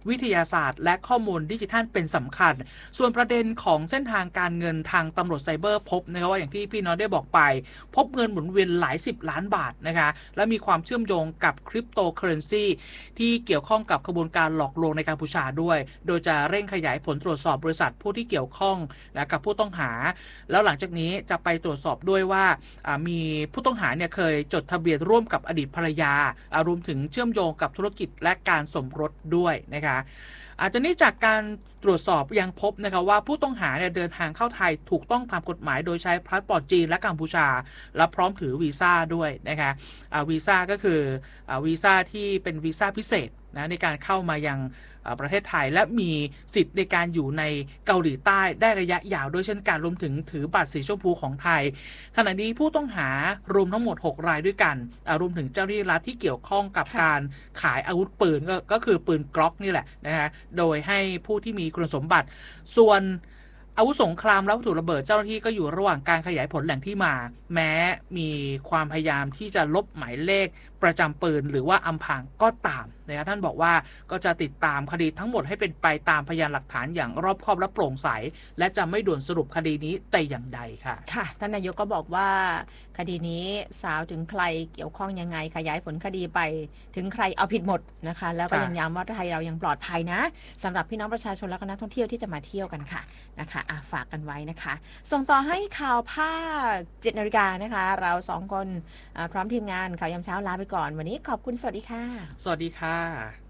วิทยาศาสตร์และข้อมูลดิจิทัลเป็นสำคัญส่วนประเด็นของเส้นทางการเงินทางตำรวจไซเบอร์พบนะครับว่าอย่างที่พี่น้องได้บอกไปพบเงินหมุนเวียนหลายสิบล้านบาทนะคะและมีความเชื่อมโยงกับคริปโตเคอเรนซีที่เกี่ยวข้องกับขบวนการหลอกลวงในกัมพูชาด้วยโดยจะเร่งขยายผลตรวจสอบบริษัทผู้ที่เกี่ยวข้องนะกับผู้ต้องหาแล้วหลังจากนี้จะไปตรวจสอบด้วยว่ามีผู้ต้องหาเนี่ยเคยจดทะเบียนร่วมกับอดีตภรรยารวมถึงเชื่อมโยงกับธุรกิจและการสมรสด้วยนะคะอาจจะนี้จากการตรวจสอบยังพบนะคะว่าผู้ต้องหาเนี่ยเดินทางเข้าไทยถูกต้องตามกฎหมายโดยใช้พาสปอร์ตจีนและกัมพูชาและพร้อมถือวีซ่าด้วยนะคะวีซ่าก็คือวีซ่าที่เป็นวีซ่าพิเศษนะในการเข้ามายังประเทศไทยและมีสิทธิ์ในการอยู่ในเกาหลีใต้ได้ระยะยาวด้วยเช่นกันรวมถึงถือบัตรสีชมพูของไทยขณะนี้ผู้ต้องหารวมทั้งหมดหกรายด้วยกันรวมถึงเจ้าหน้าที่รัฐที่เกี่ยวข้องกับการขายอาวุธปืนก็ก็คือปืนกล็อกนี่แหละนะฮะโดยให้ผู้ที่มีคุณสมบัติส่วนอาวุธสงครามและวัตถุระเบิดเจ้าหน้าที่ก็อยู่ระหว่างการขยายผลแหล่งที่มาแม้มีความพยายามที่จะลบหมายเลขประจำปืนหรือว่าอำพรางก็ตามนะครับท่านบอกว่าก็จะติดตามคดีทั้งหมดให้เป็นไปตามพยานหลักฐานอย่างรอบคอบและโปร่งใสและจะไม่ด่วนสรุปคดีนี้แต่อย่างใดค่ะค่ะท่านนายกก็บอกว่าคดีนี้สาวถึงใครเกี่ยวข้องยังไงขยายผลคดีไปถึงใครเอาผิดหมดนะคะแล้วก็ยังย้ำว่าไทยเรายังปลอดภัยนะสำหรับพี่น้องประชาชนและก็นักท่องเที่ยวที่จะมาเที่ยวกันค่ะนะคะอ่ะฝากกันไว้นะคะส่งต่อให้ข่าวภาคเจ็ดนาฬิกานะคะเราสองคนพร้อมทีมงานข่าวยามเช้าลาไปก่อนวันนี้ขอบคุณสวัสดีค่ะสวัสดีค่ะ